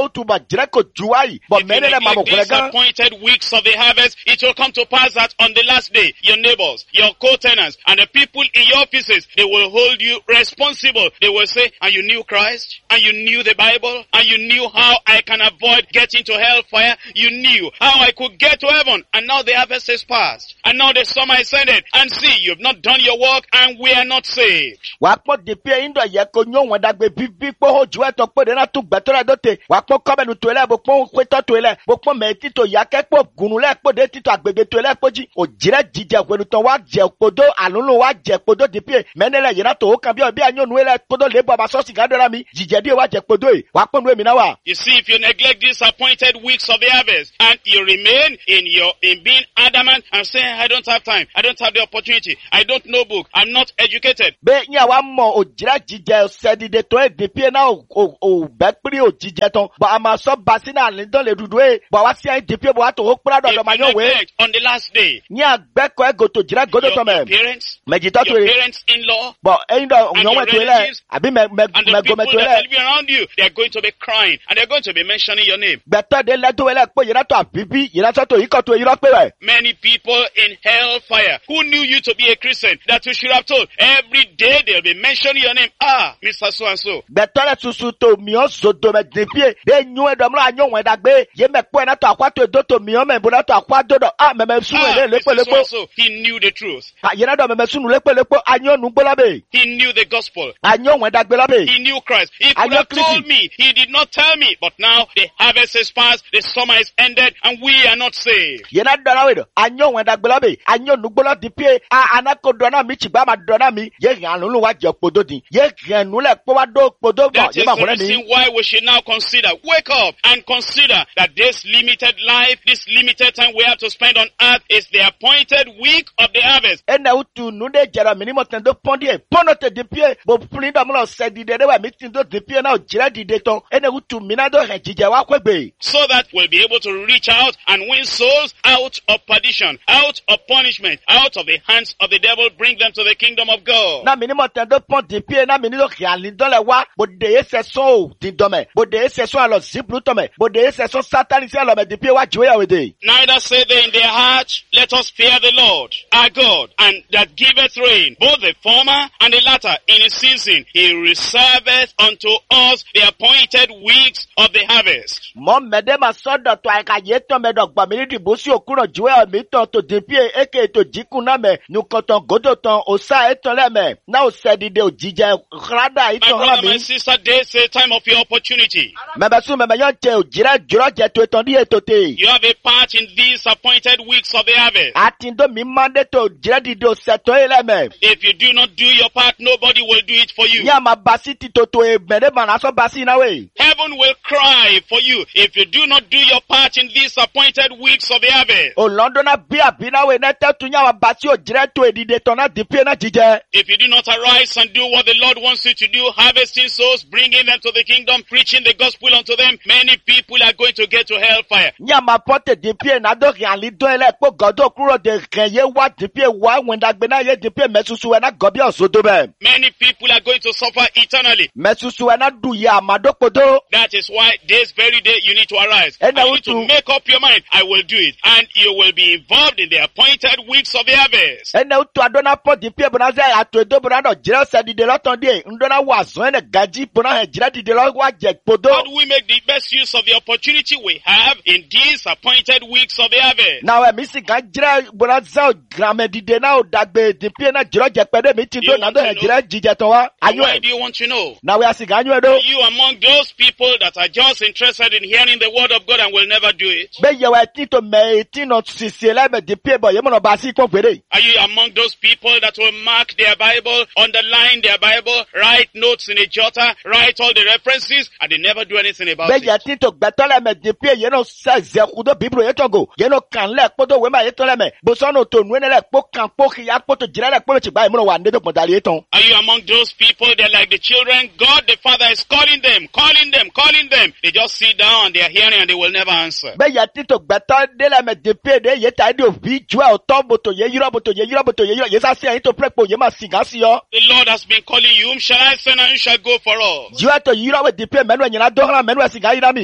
jire ko juwai. Bo If you menele neglect mamo these kulega. appointed weeks of the harvest, it will come to pass that on the last day, your neighbors, your co-tenants, and the people in your offices, they will hold you responsible. They will say, and you knew Christ, and you knew the Bible, and you knew how I can avoid getting to hellfire. You knew how I could get to heaven, and now the harvest is past. And now the summer is ended, and see, you've not done your work, and we are not saved. Wakpo dipie indo ye ko nyo wendagbe bibi po ho juwe to po de na tu betora dote. Wakpo kome nu tuele bo po kweto tuele. Bo po me tito yake po gunule po de tito agbege tuele po ji. O jire jije kwenu ton wa je podo alunu wa je podo dipie. Menele yena to okan bi obi anyo nuele podo lebo abasosi gadora mi. Jije di wa je podo e. Wakpo nu emi na wa. You see, if you neglect these appointed weeks of the harvest, and you remain in being adamant and saying, I don't have time, I don't have the opportunity, I don't know book, I'm not educated. Be nya wa mo o jire jije sedi de to e dipie na o bekpri o jije ton. Bo ama so basina lindon le dudu e. Bo wa si an dipie bo wa to o kpra do do ma If you nyo we. neglect on the last day, Nya gbeko e go to jire godo to your me. parents, Mejito to your e. parents-in-law, But endo and nyo your we to ele. relatives, Abi and the go me people to that are ele. living around you, they're going to be crying, and they're going to be mentioning your name. Better de le to ele po yira to abibi, yira to iko to yira pe we. Many people in hellfire who knew you to be a Christian that you should have told. Every day they'll be mentioning your name. Ah, Mr. So-and-so. Better le susu to mi o so do me de pie. De nyu e do mra anyo we dagbe. Ye me po na to akwa to do to mi o me bo na to akwa do do. Ah me su Ah, le Mr. lepo. So-and-so. He knew the truth. Ah yira do me su nu lepo anyo nu gbo labe. He knew the gospel. Anyo we dagbe labe. He knew Christ. He I could know have told Christ. me. He did not tell me. But now the harvest is past, the summer is ended, and we are not saved. Yena do na we do. Anyo we dagbe labe. Anyo nu gbo la di pie. Ah anako do na mi chigba ma do na mi. Ye ran lu wa je podo din. Ye ran nu le po wa do podo bo. That Ye is ma the ko le reason ni. why we should now consider, wake up and consider that this limited life, this limited time we have to spend on earth is the appointed week of the harvest. Ene utu nu de jara minimo tendo pondi e. Pono te di pie. Bo freedom lo se di de wa meeting do di pie na o jira di de ton. Ene utu minado he jije wa kwegbe. So that we'll be able to reach out and win souls out of perdition, out of punishment, out of the hands of the devil, bring them to the kingdom of God. Na minimo tendo pon di pie na minilo khiali do le wa. Bo de e se so o di do me. Bo de e se so alo ziblu to me. Bo de e se so satan si alo me di pie wa jiwe ya we de. Neither say they in their heart, let us fear the Lord, our God, and that giveth rain, both the former and the latter in his season. He reserveth unto us the appointed weeks of the harvest. Mo mede ma so do to ai ka ye to me do gba mi ni dibo si okuro jiwe ya mi to di pie eke to jikun na me. Nukoton godo ton o sa e ton le me. Na o se di de o jije rada My ito brother, ha my mi. sister, this is a time of your opportunity. Mebesu mebe yon che o jira juro je to eton di etote. You have a part in these appointed weeks of the harvest. Atindo mi mande to jira di do seto ele me. If you do not do your part, nobody will do it for you. Nya ma basi ti to e mede mana so basi na we. Heaven will cry for you if you do not do your part in these appointed weeks of the harvest. O London na bia na we na te tu nya ma basi o jira to e di de to na di pie na jije. If you do not arise and do what the Lord wants you to do, harvesting souls, bringing them to the kingdom, preaching the gospel unto them, many people are going to get to hellfire. Nya ma pote di pie na do ri ali do ele po godo kuro de kan ye wa di pie wa wenda gbe na ye di pie mesusu e na gobi osodo be. Many people are going to suffer eternally. Mesusu e na du ye amado podo. That is why this very day you need to arise. And And I you want need to to- make up your mind. I will do it. And you will be involved in the appointed weeks of the harvest. Ene utu adona po di pie bona ze ato edo bona do jira se di de loton di e. Ndona wa so ene gaji bona he jira di de lo wa je podo. How do we make the best use of the opportunity we have in these appointed weeks of the harvest? Na we mi si kan jira bona za o grame di de na o dagbe di pie na jiro je pede mi ti do You na want do to he know? jira jije to wa. And Anyo why e. do you want to know? Na we asi kan anyo e do. Are you among those people that are just interested in hearing the word of God and will never do it? Be ye we ti to me ti no sisi ele me di pie bo ye mo no ba si kon pere. Are you among those people that will mark their Bible, underline their Bible, write notes in a jotter, write all the references, and they never do anything about Be ye it? ti to gbeto le me di pie ye no se ze kudo biblo ye to go. Ye no kan le podo we ma ye to le me. Bo so no to nu ne le po kan po ki ya po to jira le po ti gba e mo no wa nde to pon dali eton. Are you among those people that like the children? God the Father is calling them, calling them, calling them. They just sit down and they are hearing and they will never answer. Be ye ti to gbeto de le me di pie de ye ta di obi ju e o to bo to ye yiro bo to ye yiro bo to ye yiro ye sa se yin to prepo ye ma singa si yo. The Lord has been calling you. Whom shall I send and who shall go for us? Ju e to yiro we di pie menu e nyina do hran menu e singa yira mi.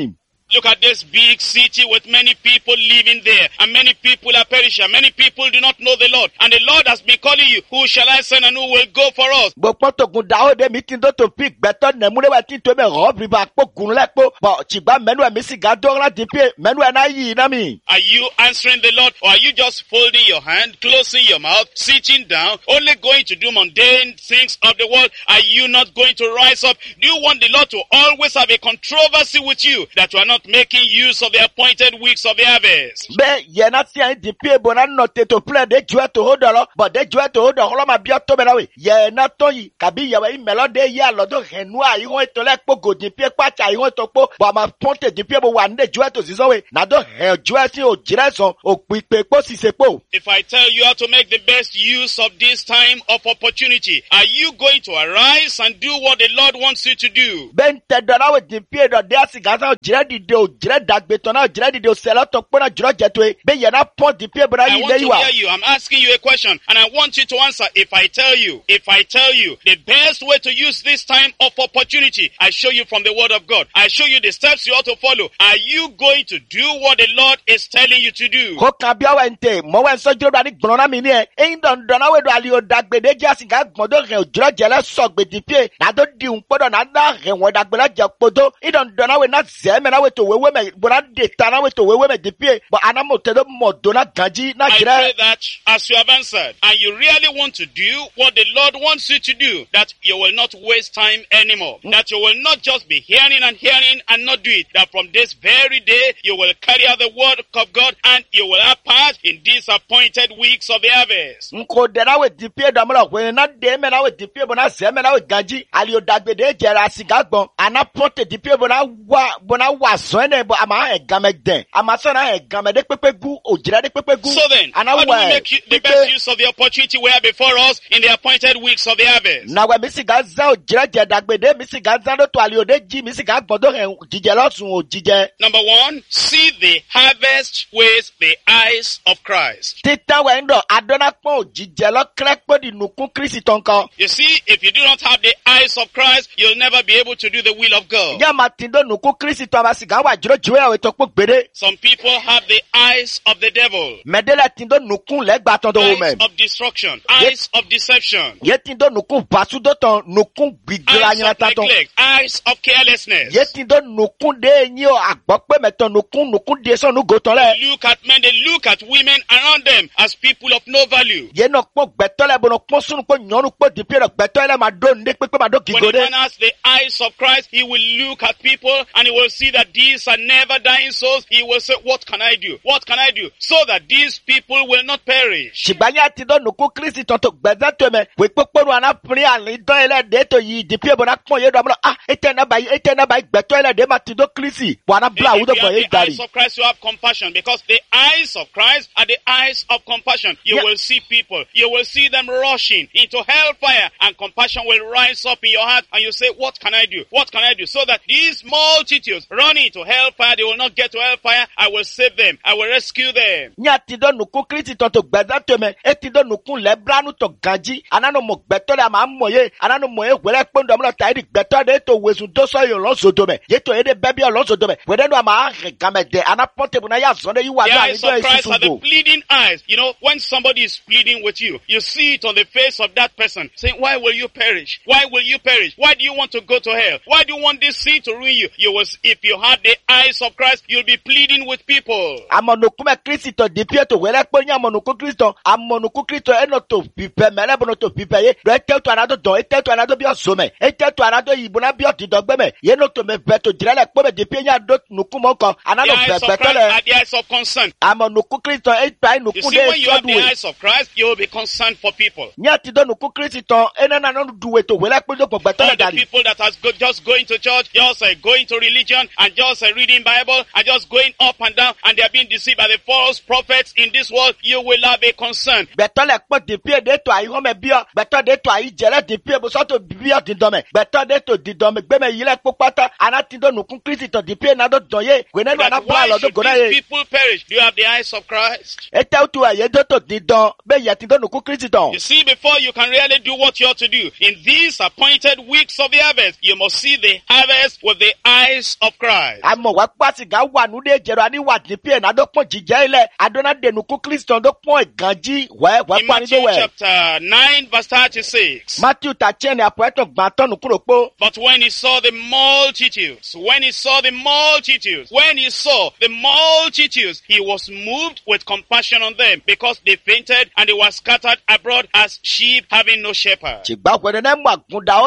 Look at this big city with many people living there, and many people are perishing. Many people do not know the Lord, and the Lord has been calling you. Who shall I send and who will go for us? Gbogbo to gun dawo de mi tin do to pick better nemure wa tin to me rob riba po gun lepo. But chigba menu e mi si ga dora di pe menu e na yi na mi. Are you answering the Lord, or are you just folding your hand, closing your mouth, sitting down, only going to do mundane things of the world? Are you not going to rise up? Do you want the Lord to always have a controversy with you, that you are not making use of the appointed weeks of the harvest? Be ye na ti an di pe bona no te to play de jua to hold on, but de jua to hold on ma bi to be na we. Ye na to yi kabi ye we melo de ye alodo henu a yi won to le po go di pe pa cha yi won to po, but ma ponte di pe bo wa nde jua to zizo we. Na do he jua si o jire so o pipe po si se po. If I tell you how to make the best use of this time of opportunity, are you going to arise and do what the Lord wants you to do? Ben te do na we di pe do de asigaza o jire di de o jire dagbe to na o jire di de o selo to po na jiro je to e. Be ye na pon di pe bo na I yi want le to yi wa. hear you. I'm asking you a question, and I want you to answer. If I tell you the best way to use this time of opportunity, I show you from the Word of God. I show you the steps you ought to follow. Are you going to do what the Lord is telling you to do? Ko kan bia wa nte mo wa so jiro ni gbon na mi ni e. Eyin don don na we do ali o dagbe de ja siga gbon do re o jiro je le so gbe di pe. Na do di un podo na da re won dagbe la je podo. E don don na we na ze me na we to wewe me bo na de ta na we to wewe me di pe. But anamo te do mo do na ganji na I jire. pray that as you have answered, and you really want to do what the Lord wants you to do, that you will not waste time anymore. That you will not just be hearing and not do it. That from this very day, you will carry out the word of God, and you will have part in these appointed weeks of the harvest. Nko de na we di pe do mo lo we na de me na we di pe bo na ze me na we ganji. Ali o dagbe de je ra siga gbon. Ana ponte di pe bo na wa so ne bo ama e game den. Ama so na e game de pepe gu o jire de pepe gu. So then, Ana how do we wa make the best use of the opportunity we have before us in the appointed weeks of the harvest? na we mi si ga za o jire je dagbe de mi si ga za do to ali o de ji mi si ga gbon do jije losun o jije. Number one, see the harvest with the eyes of Christ. Tita we ndo adona pon o jije lo krepo di nukun Kristi tonko. You see, if you do not have the eyes of Christ, you'll never be able to do the will of God. Ya matindo nukun Kristi to ba si ga wa jiro jiwe we to po gbere. Some people have the eyes of the devil, Medela tindo nukun le gba ton do eyes me. of destruction, eyes of deception, Ye tindo nukun basu do ton nukun gbigla eyes yan of ta ton. neglect, eyes of carelessness. Ye tindo nukun de yin o agbo pe meton nukun de so nu go ton le. They look at men, they look at women around them as people of no value. Ye no po gbeto le bo no po sunu po nyonu po di pe gbeto le ma do nde pe ma do When a gigode. man has the eyes of Christ, he will look at people and he will see that these are never dying souls. He will say, what can I do? What can I do? So that these people will not perish. Shibanya tindo nukun Kristi ton to gbeza to me. We poporu ana pri ali don ele de to yi di pe bo na pon ye do mo ete na bai gbeto ele de ma tindo Kristi. Bo na bla If u do you bo have ye the dari. eyes of Christ, you have compassion, because the eyes of Christ are the eyes of compassion. You Yeah. will see people. You will see them rushing into hellfire, and compassion will rise up in your heart, and you say, what can I do? What can I do? So that these multitudes running into hellfire, they will not get to hellfire. I will save them. I will rescue them. Nya tindo nukun Kristi ton to gbeza to me. E tindo nukun le branu to ganji. Anano mo gbeto le ma moye. Anano moye wele pondo mo ta edi gbeto de to wesu do so yo lo so do me. Ye to ede baby lo so do me. We de no ma game de ana ponte bu na ya so de you wa The do eyes ani of do Christ are the esugo. pleading eyes. You know, when somebody is pleading with you, you see it on the face of that person, saying, why will you perish? Why will you perish? Why do you want to go to hell? Why do you want this sin to ruin you? You will, if you had the eyes of Christ, you'll be pleading with people. Amonukume Kristi to di pie to wele po nya amonuku Kristo. Amonuku Kristo eno to pipe mele bono to pipe ye. Do etel to anado don etel to anado bi osome. Etel to anado ibuna bi odidogbe me. Ye no to me beto jirele po me di pie nya do nukumo ko. The Anano eyes of beto Christ le. are the eyes of concern. Amonuku Kristo etai You nuku see, de when you have the sodwe. eyes of Christ, you will be concerned for people. Nya ti do nuku Kristi to enana no duwe to wele po do ko beto All le the dali. people that has just going to church, just going to religion, and just reading Bible, and just going up and down, and they are being deceived by the false prophets in this world, you will have a concern. Beto le po di pie de to ayi home bio. Beto de to ayi jele di pie bo so to bio di dome. Beto de to di dome gbe me yile po pata. Anati do nuku Kristi to di pie na do don ye. We ne do na That bla why lo do should go na these ye. people perish? Do you have the eyes of Christ? Ete utu aye do to di don. Be ye ti do nuku Kristi don. You see, before you can really do what you ought to do, in these appointed weeks of the harvest, you must see the harvest with the eyes of Christ. Christ. Amo wa pasi ga wa nude jero ani wa dipie na do pon jije ile adona denu ku Kristo do pon ganji wa In pa ni Matthew do we. chapter 9 verse 36. Matthew ta chene apoeto gbanton kuro po. But when he saw the multitudes, he was moved with compassion on them, because they fainted and they were scattered abroad as sheep having no shepherd. Chigba kwere ne mu agunda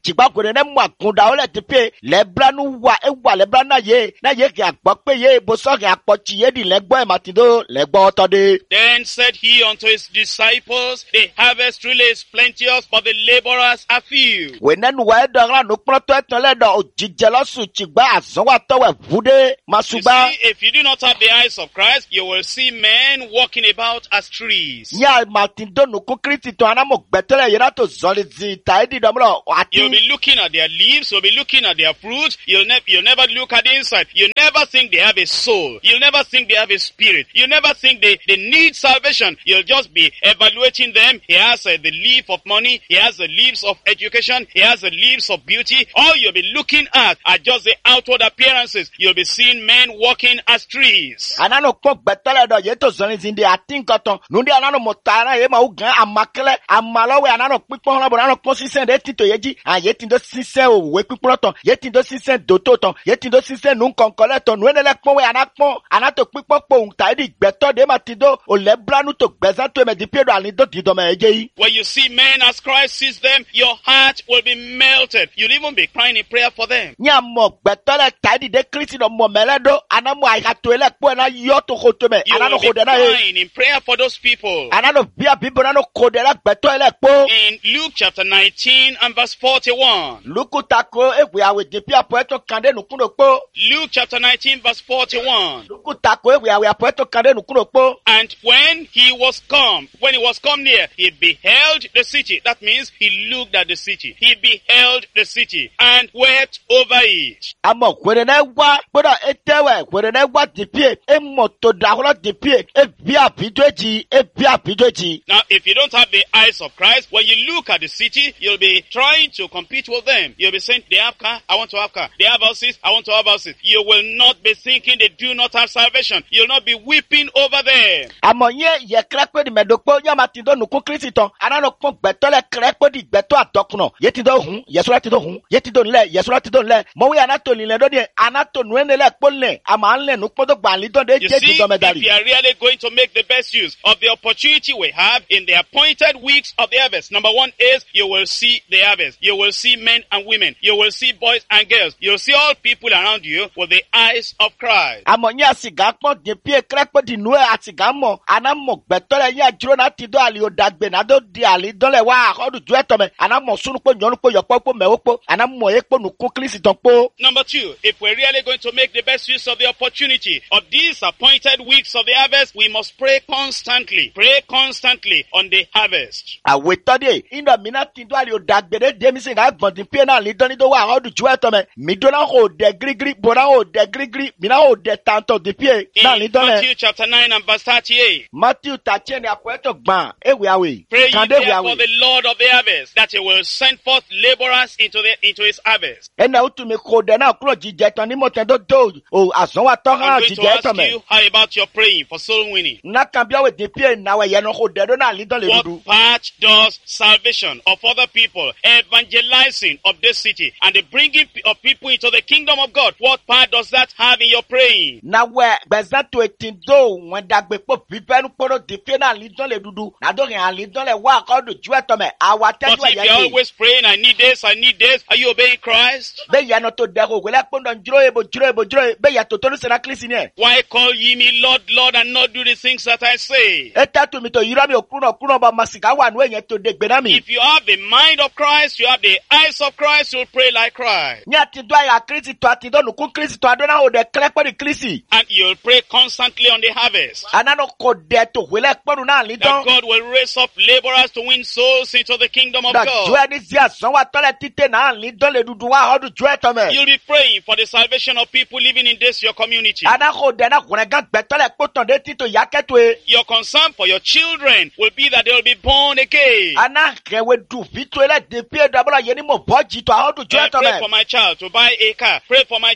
ole tipe lebranu wa ewa lebrana ye ke agbo pe ye bo so ke apochi ye di legbo e matido legbo otode. Then said he unto his disciples, the harvest really is plenteous, but the laborers are few. We nenu wa edo ran no pronto etan le do ojije losu chigba azon wa towe vude You masuba. see, if you do not have the eyes of Christ, you will see men walking about as trees. Nya matindo no ku Kristi to anamo gbetele yera to zolizi taidi domro You'll ati. be looking at their leaves, you'll be looking at their fruit, you'll never look at the inside. You never think they have a soul. You'll never think they have a spirit. You never think they need salvation. You'll just be evaluating them. He has the leaf of money, he has the leaves of education, he has the leaves of beauty. All you'll be looking at are just the outward appearances. You'll be seeing men walking as trees. Anano ko gbetele do ye to zolizi ndi atinkoton nundi anano motara ye ma ugan amakele amalowe anano pipon labo anano ko sisen de tito yeji an ye tindo sisen o we pipon ton ye tindo sisen doto ton ye tindo sisen nun konkole ton nu enele pon we anapon anato pipon po un taidi gbeto de matido o lebranu to gbezan to me di pedo anido dido me ejeyi. When you see men as Christ sees them, your heart will be melted. You'll even be crying in prayer for them. Nya mo gbetole taidi de Kristi no mo meledo anamo aikato ele po na yo to koto me You anano will be kode na ye crying in prayer for those people. anano bia bibo nano kode la gbeto ele po. In Luke chapter 19 and verse 41. Luku tako ewe awe depi apoeto kande nukuno po. Luke chapter 19 verse 41. Luku tako ewe awe apoeto kande nukuno po. And when he was come near, he beheld the city. That means he looked at the city. He beheld the city and wept over it. Amo kwere na wa boda etewe kwere na wa depi e moto daholo depi e bia bidoji Now, if you don't have the eyes of Christ, when you look at the city, you'll be trying to compete with them. You'll be saying, they have car, I want to have car. They have houses, I want to have houses. You will not be thinking they do not have salvation. You'll not be weeping over them. Amo ye krekwe di medokpo nyama tindo nuku Kristi ton anano pon gbeto le krekwe di gbeto adokuno ye tindo hun yesura tindo hun ye tindo nle mo we anato ni le do de anato nu enele kpole ama nle nu podo gba li don de You jeji see, do if medali. you are really going to make the best use of the opportunity we have in the appointed weeks of the harvest, number one is you will see the harvest. You will see men and women. You will see boys and girls. You'll see all people around you with the eyes of Christ. Amo nye asiga pon depi krekwe di nu asiga mo anamo gbeto le ya jiro na tindo ali odagbe na do di ali don le wa akodu ju eto me anamo sunu po nyonu po yopo po mewo po anamo ye po nuku Kristi ton po. Number two, if we're really going to make the best use of the opportunity of these appointed weeks of the harvest, we must pray constantly. Pray constantly on the harvest. Awetode indo mina tindo ali odagbe de demisi ga gbon pie na li don ni do wa akodu ju eto me mi do na ho de grigri bona ho de grigri mina ho de tanto de pie na li In don le. Matthew chapter 9 and verse 38. Matthew tache ni apoeto gban ewe awe Pray ye kande we therefore awe the Lord of the harvest, that he will send forth laborers into his harvest. ena utumi ko de na kuro jije ton ni mo tendo do o azon wa to I'm ha going to jije ask eto me you, how about your praying for soul winning? na kan bia we de pie na we ye no ho de do na li don le dudu. What part does salvation of other people, evangelizing of this city, and the bringing of people into the kingdom of God, what part does that have in your praying? Na we gbeza to etindo won dagbe po bibenu poro de pie na li don le dudu na do rin ali don le wa akodu ju eto me awa But teju if you're ye always praying, I need this, are you obeying Christ? be ye no to de ho we le pondo njiro ebo be ye to tonu sena klisi ni Why call ye me Lord, Lord, and not do the things that I say? eta to mi to yira mi okuno ba masika wa nu enye to de gbe na mi If you have the mind of Christ, you have the eyes of Christ, you'll pray like Christ. ni atido ya Kristi to atido nu ku Kristi to adona ho de krepo di Kristi And you'll pray constantly on the harvest. anano ko de to we le ponu na li That don God will raise up laborers to win souls into the kingdom of da jo God. eni si asan wa tole tite na li don le dudu wa hodu ju eto me You'll be praying for the salvation of people living in this your community. ana ko de na kun ga gbe tole poton de tito ya keto e Your concern for your children will be that they will be born again. ana kewe du fito ele de pie da bola ye ni mo boji to hodu ju eto Pray me for my child to buy a car. Pray for my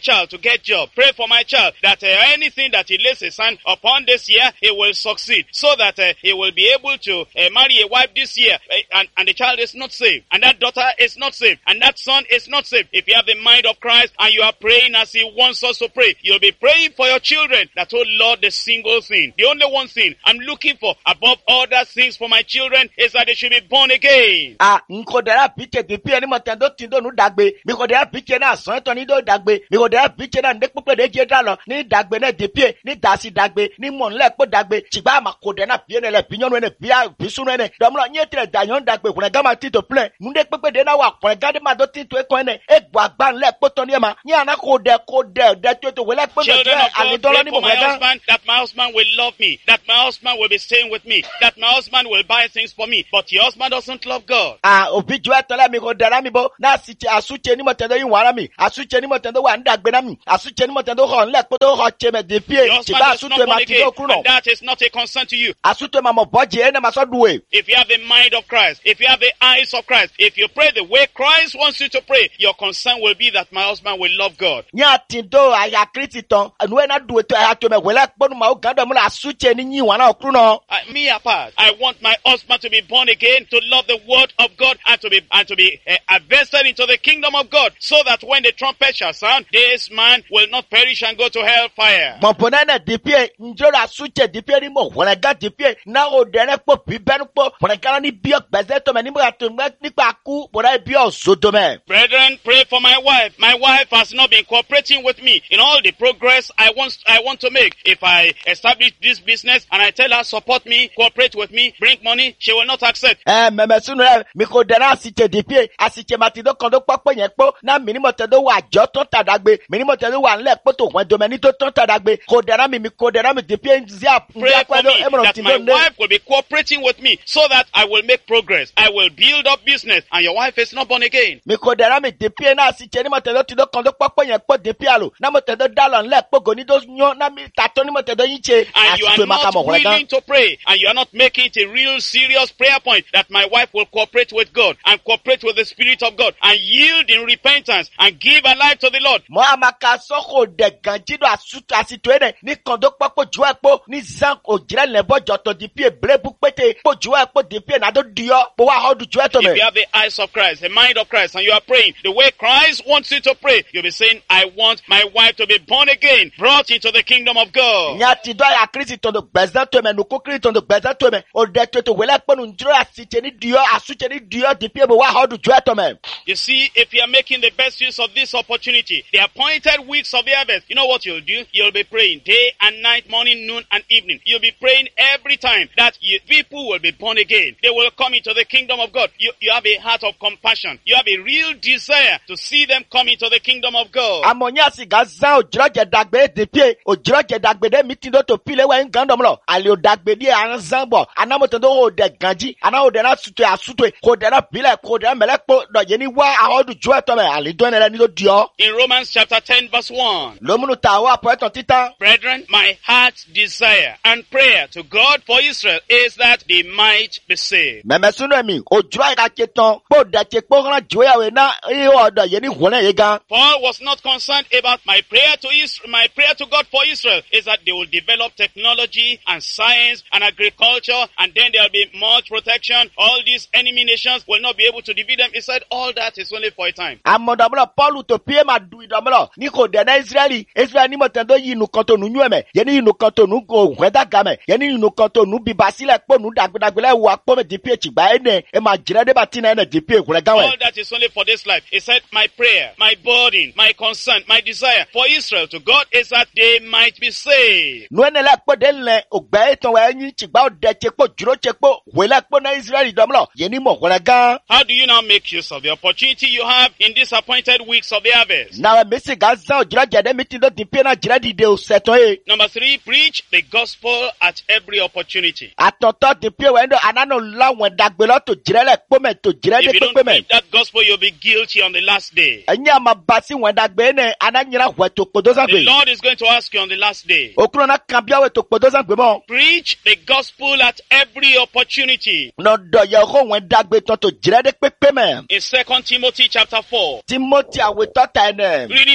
child to get job. Pray for my child that anything that he lays his hand upon this year, he will succeed. So that he will be able to marry a wife this year. And the child is not saved. And that daughter is not saved. And that son is not saved. If you have the mind of Christ and you are praying as he wants us to pray, you'll be praying for your children that, oh Lord, the single thing, the only one thing I'm looking for above other things for my children is that they should be born again. Nkodera piche dipi ni motendo tindo nu dagbe. Mikodera piche na sonto ni do dagbe. Mikodera piche na ndekpupe de jedalo ni dagbe na dipi ni dasi dagbe ni monle po dagbe. Chiba makodena piene le pinyonu ne pia pisunu ne. Domlo nyetre dayon dagbe kuna gama tito ple. Munde pepe de na wa kuna gade ma do tito e kwene. Egbo agba nle po toni ema. Ni ana kode de to wele po de ale dolo ni mo husband, that my husband will love me, that my husband will be staying with me, that my husband will buy things for me, but your husband doesn't love God. Obi jwa tala mi ko dara mi bo na asuche ni motendo yin wara mi, asuche ni motendo wa ndagbe na mi, asuche ni motendo ho nle po to ho cheme de pie, ti ba asute ma ti do kru no. That is not a concern to you. Asute ma mo boje ene ma so duwe. If you have the mind of Christ, if you have the eyes of Christ, if you pray the way Christ wants you to pray, your concern will be that my husband will love God. Nya tindo aya krititon, anu na duwe to aya to me wele ponu ma o gando mo asuche ni yin wana okru no. Me apart, I want my husband to be born again, to love the word of God, and to be invested into the kingdom of God, so that when the trumpet shall sound, this man will not perish and go to hellfire. Monponana dipie njora asuche dipie ni mo wona ga dipie na o dene po bibenu po wona ga ni bio bezeto me ni mo atu ni pa ku bora bio sodome. Brethren, pray for my wife. My wife has not been cooperating with me in all the progress I want to make. If I establish this business and I tell her support me, cooperate with me, bring money, she will not accept. Meme sunu mi ko dara asiche dipie asiche matido kondo papo yen po na minimo tedo wa jo to tadagbe minimo tedo wa nle po to wen domeni to tadagbe ko dara mi dipie nzia pray for me that my wife will be cooperating with me so that I will make progress. I will build up business and your wife is not born again. Mi ko dara mi dipie na asiche ni mo tedo tido kondo papo yen po dipie alo na mo tedo dalo nle po go ni do nyo na mi tato ni mo tedo yinche and you are not willing to pray and you are not making it a real serious prayer point that my wife will cooperate with God and cooperate with the Spirit of God and yield in repentance and give her life to the Lord. Mo amaka soko de ganjido asutu asituene ni kondo papo juwa po ni zank ojire lebo joto dipie brebu pete po juwa po dipie na do dio po wa hodu juwa to me. If you have the eyes of Christ, the mind of Christ, and you are praying the way Christ wants you to pray, you'll be saying, I want my wife to be born again, brought into the kingdom of God. Nyati do ya Kristo to do bezato me nuko Kristo do bezato me o de to wele ponu njro asiche ni dio asuche ni dio dipie bo wa hodu juwa to me. You see, if you are making the best use of this opportunity, the appointed weeks of the harvest, you know what you'll do? You'll be praying day and night, morning, noon, and evening. You'll be praying every time that people will be born again. They will come into the kingdom of God. You have a heart of compassion. You have a real desire to see them come into the kingdom of God. Amonya si gaza ojroje dagbe dipie ojroje dagbe de mitindo to pile wa ngandom lo ali o dagbe di anzanbo anamoto do o de ganji ana o de na sutu asutwe ko de na pile ko de melekpo do yeni wa ahodu juwa to me ali do na ni do dio. In Romans chapter 10 verse 1. Lomunu tawa poeton tita. Brethren, my heart's desire and prayer to God for Israel is that they might be saved. Meme sunu mi ojro ika cheton po de che po ran juwa we na e o do yeni wona yega. Paul was not concerned about my prayer to Israel. My prayer to God for Israel is that they will develop technology and science and agriculture, and then there will be much protection. All these enemy nations will not be able to defeat them. He said all that is only for a time. Amodablo Paul to pie ma du idamlo ni ko de na Israeli ni motendo yinu kanto nu nyeme yeni yinu kanto nu go weda game yeni yinu kanto nu bibasile po nu dagbedagbele wa po me dipie chigba ene e ma jire de batina ene dipie kure gawe. All that is only for this life. He said my prayer, my burden, my concern, my desire for Israel to God is that they might be saved. No ene le po de le ogba eton wa yin chigba o de chepo juro chepo wele po na Israeli damlo yeni mo kure ga. How do you now make use of the opportunity you have in these appointed weeks of the harvest? Na me se gaza ojro jede mitindo dipie na jire di de o seton e. Number 3, preach the gospel at every opportunity. Atoto dipie we ndo anano la won dagbelo to jire le po me to jire If de you don't pe me. preach that gospel, you'll be guilty on the last day. Enya mabasi won dagbe ne ananyira hweto podoza The gbe. Lord is going to ask you on the last day. Okuro na kambia we to podoza gbe mo. Preach the gospel at every opportunity. No do ye ho won dagbe to jire de pe me. In 2 Timothy chapter 4, Timothy awe tota ene. reading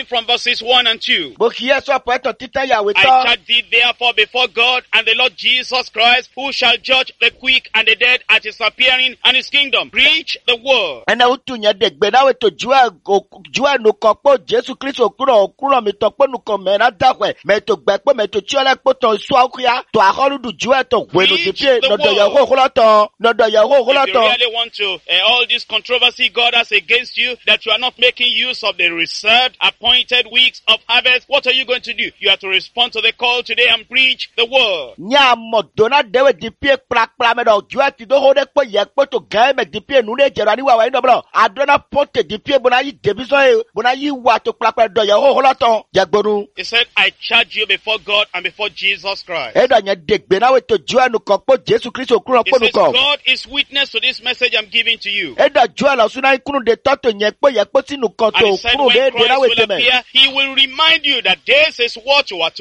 reading from verses 1 and 2. Mo kì í ẹ̀sọ́ ọ̀pọ̀ ẹ̀tàn títẹ́ yàwé I tán. charge thee therefore before God and the Lord Jesus Christ, who shall judge the quick and the dead at his appearing and his kingdom. Preach the word. Ẹnẹ́ ó tún yẹn dẹ̀gbẹ́ náà wètò ju ẹnu kan pé Jésù Kristo òkúrọ̀ mi tán pé nùkan mẹ́rin dáwẹ̀ mẹ́tò gbẹ́ pé mẹ́tò tí ọlẹ́ pé tán sọ àkúyà tó àkọ́lùdù ju ẹ̀tàn wẹ̀lú dìpé nọ̀dọ̀ yẹ̀hó òkúlọ̀tàn. If you really want to, all this controversy God has against you, that you are not making use of the reserved, appointed weeks of harvest, what are you going to do? You have to respond to the call today and preach the word. Nya modona dewe dipie prakpra me do jua ti do hode po ye po to ga me dipie nu ne jera ni wa wa ndo bro adona pote dipie bona yi debiso e bona yi wa to prakpra do ye ho holoton jagbonu. He said, I charge you before God and before Jesus Christ. E do nya degbe na we to jua nu kan po Jesu Kristo kuro He po nu says, kan. God is witness to this message I'm giving to you. E da jua la suna kunu de toto nye po ye po sinu kan And to he said, kunu when de na Christ we will teme. appear, he will remind you that this is what you are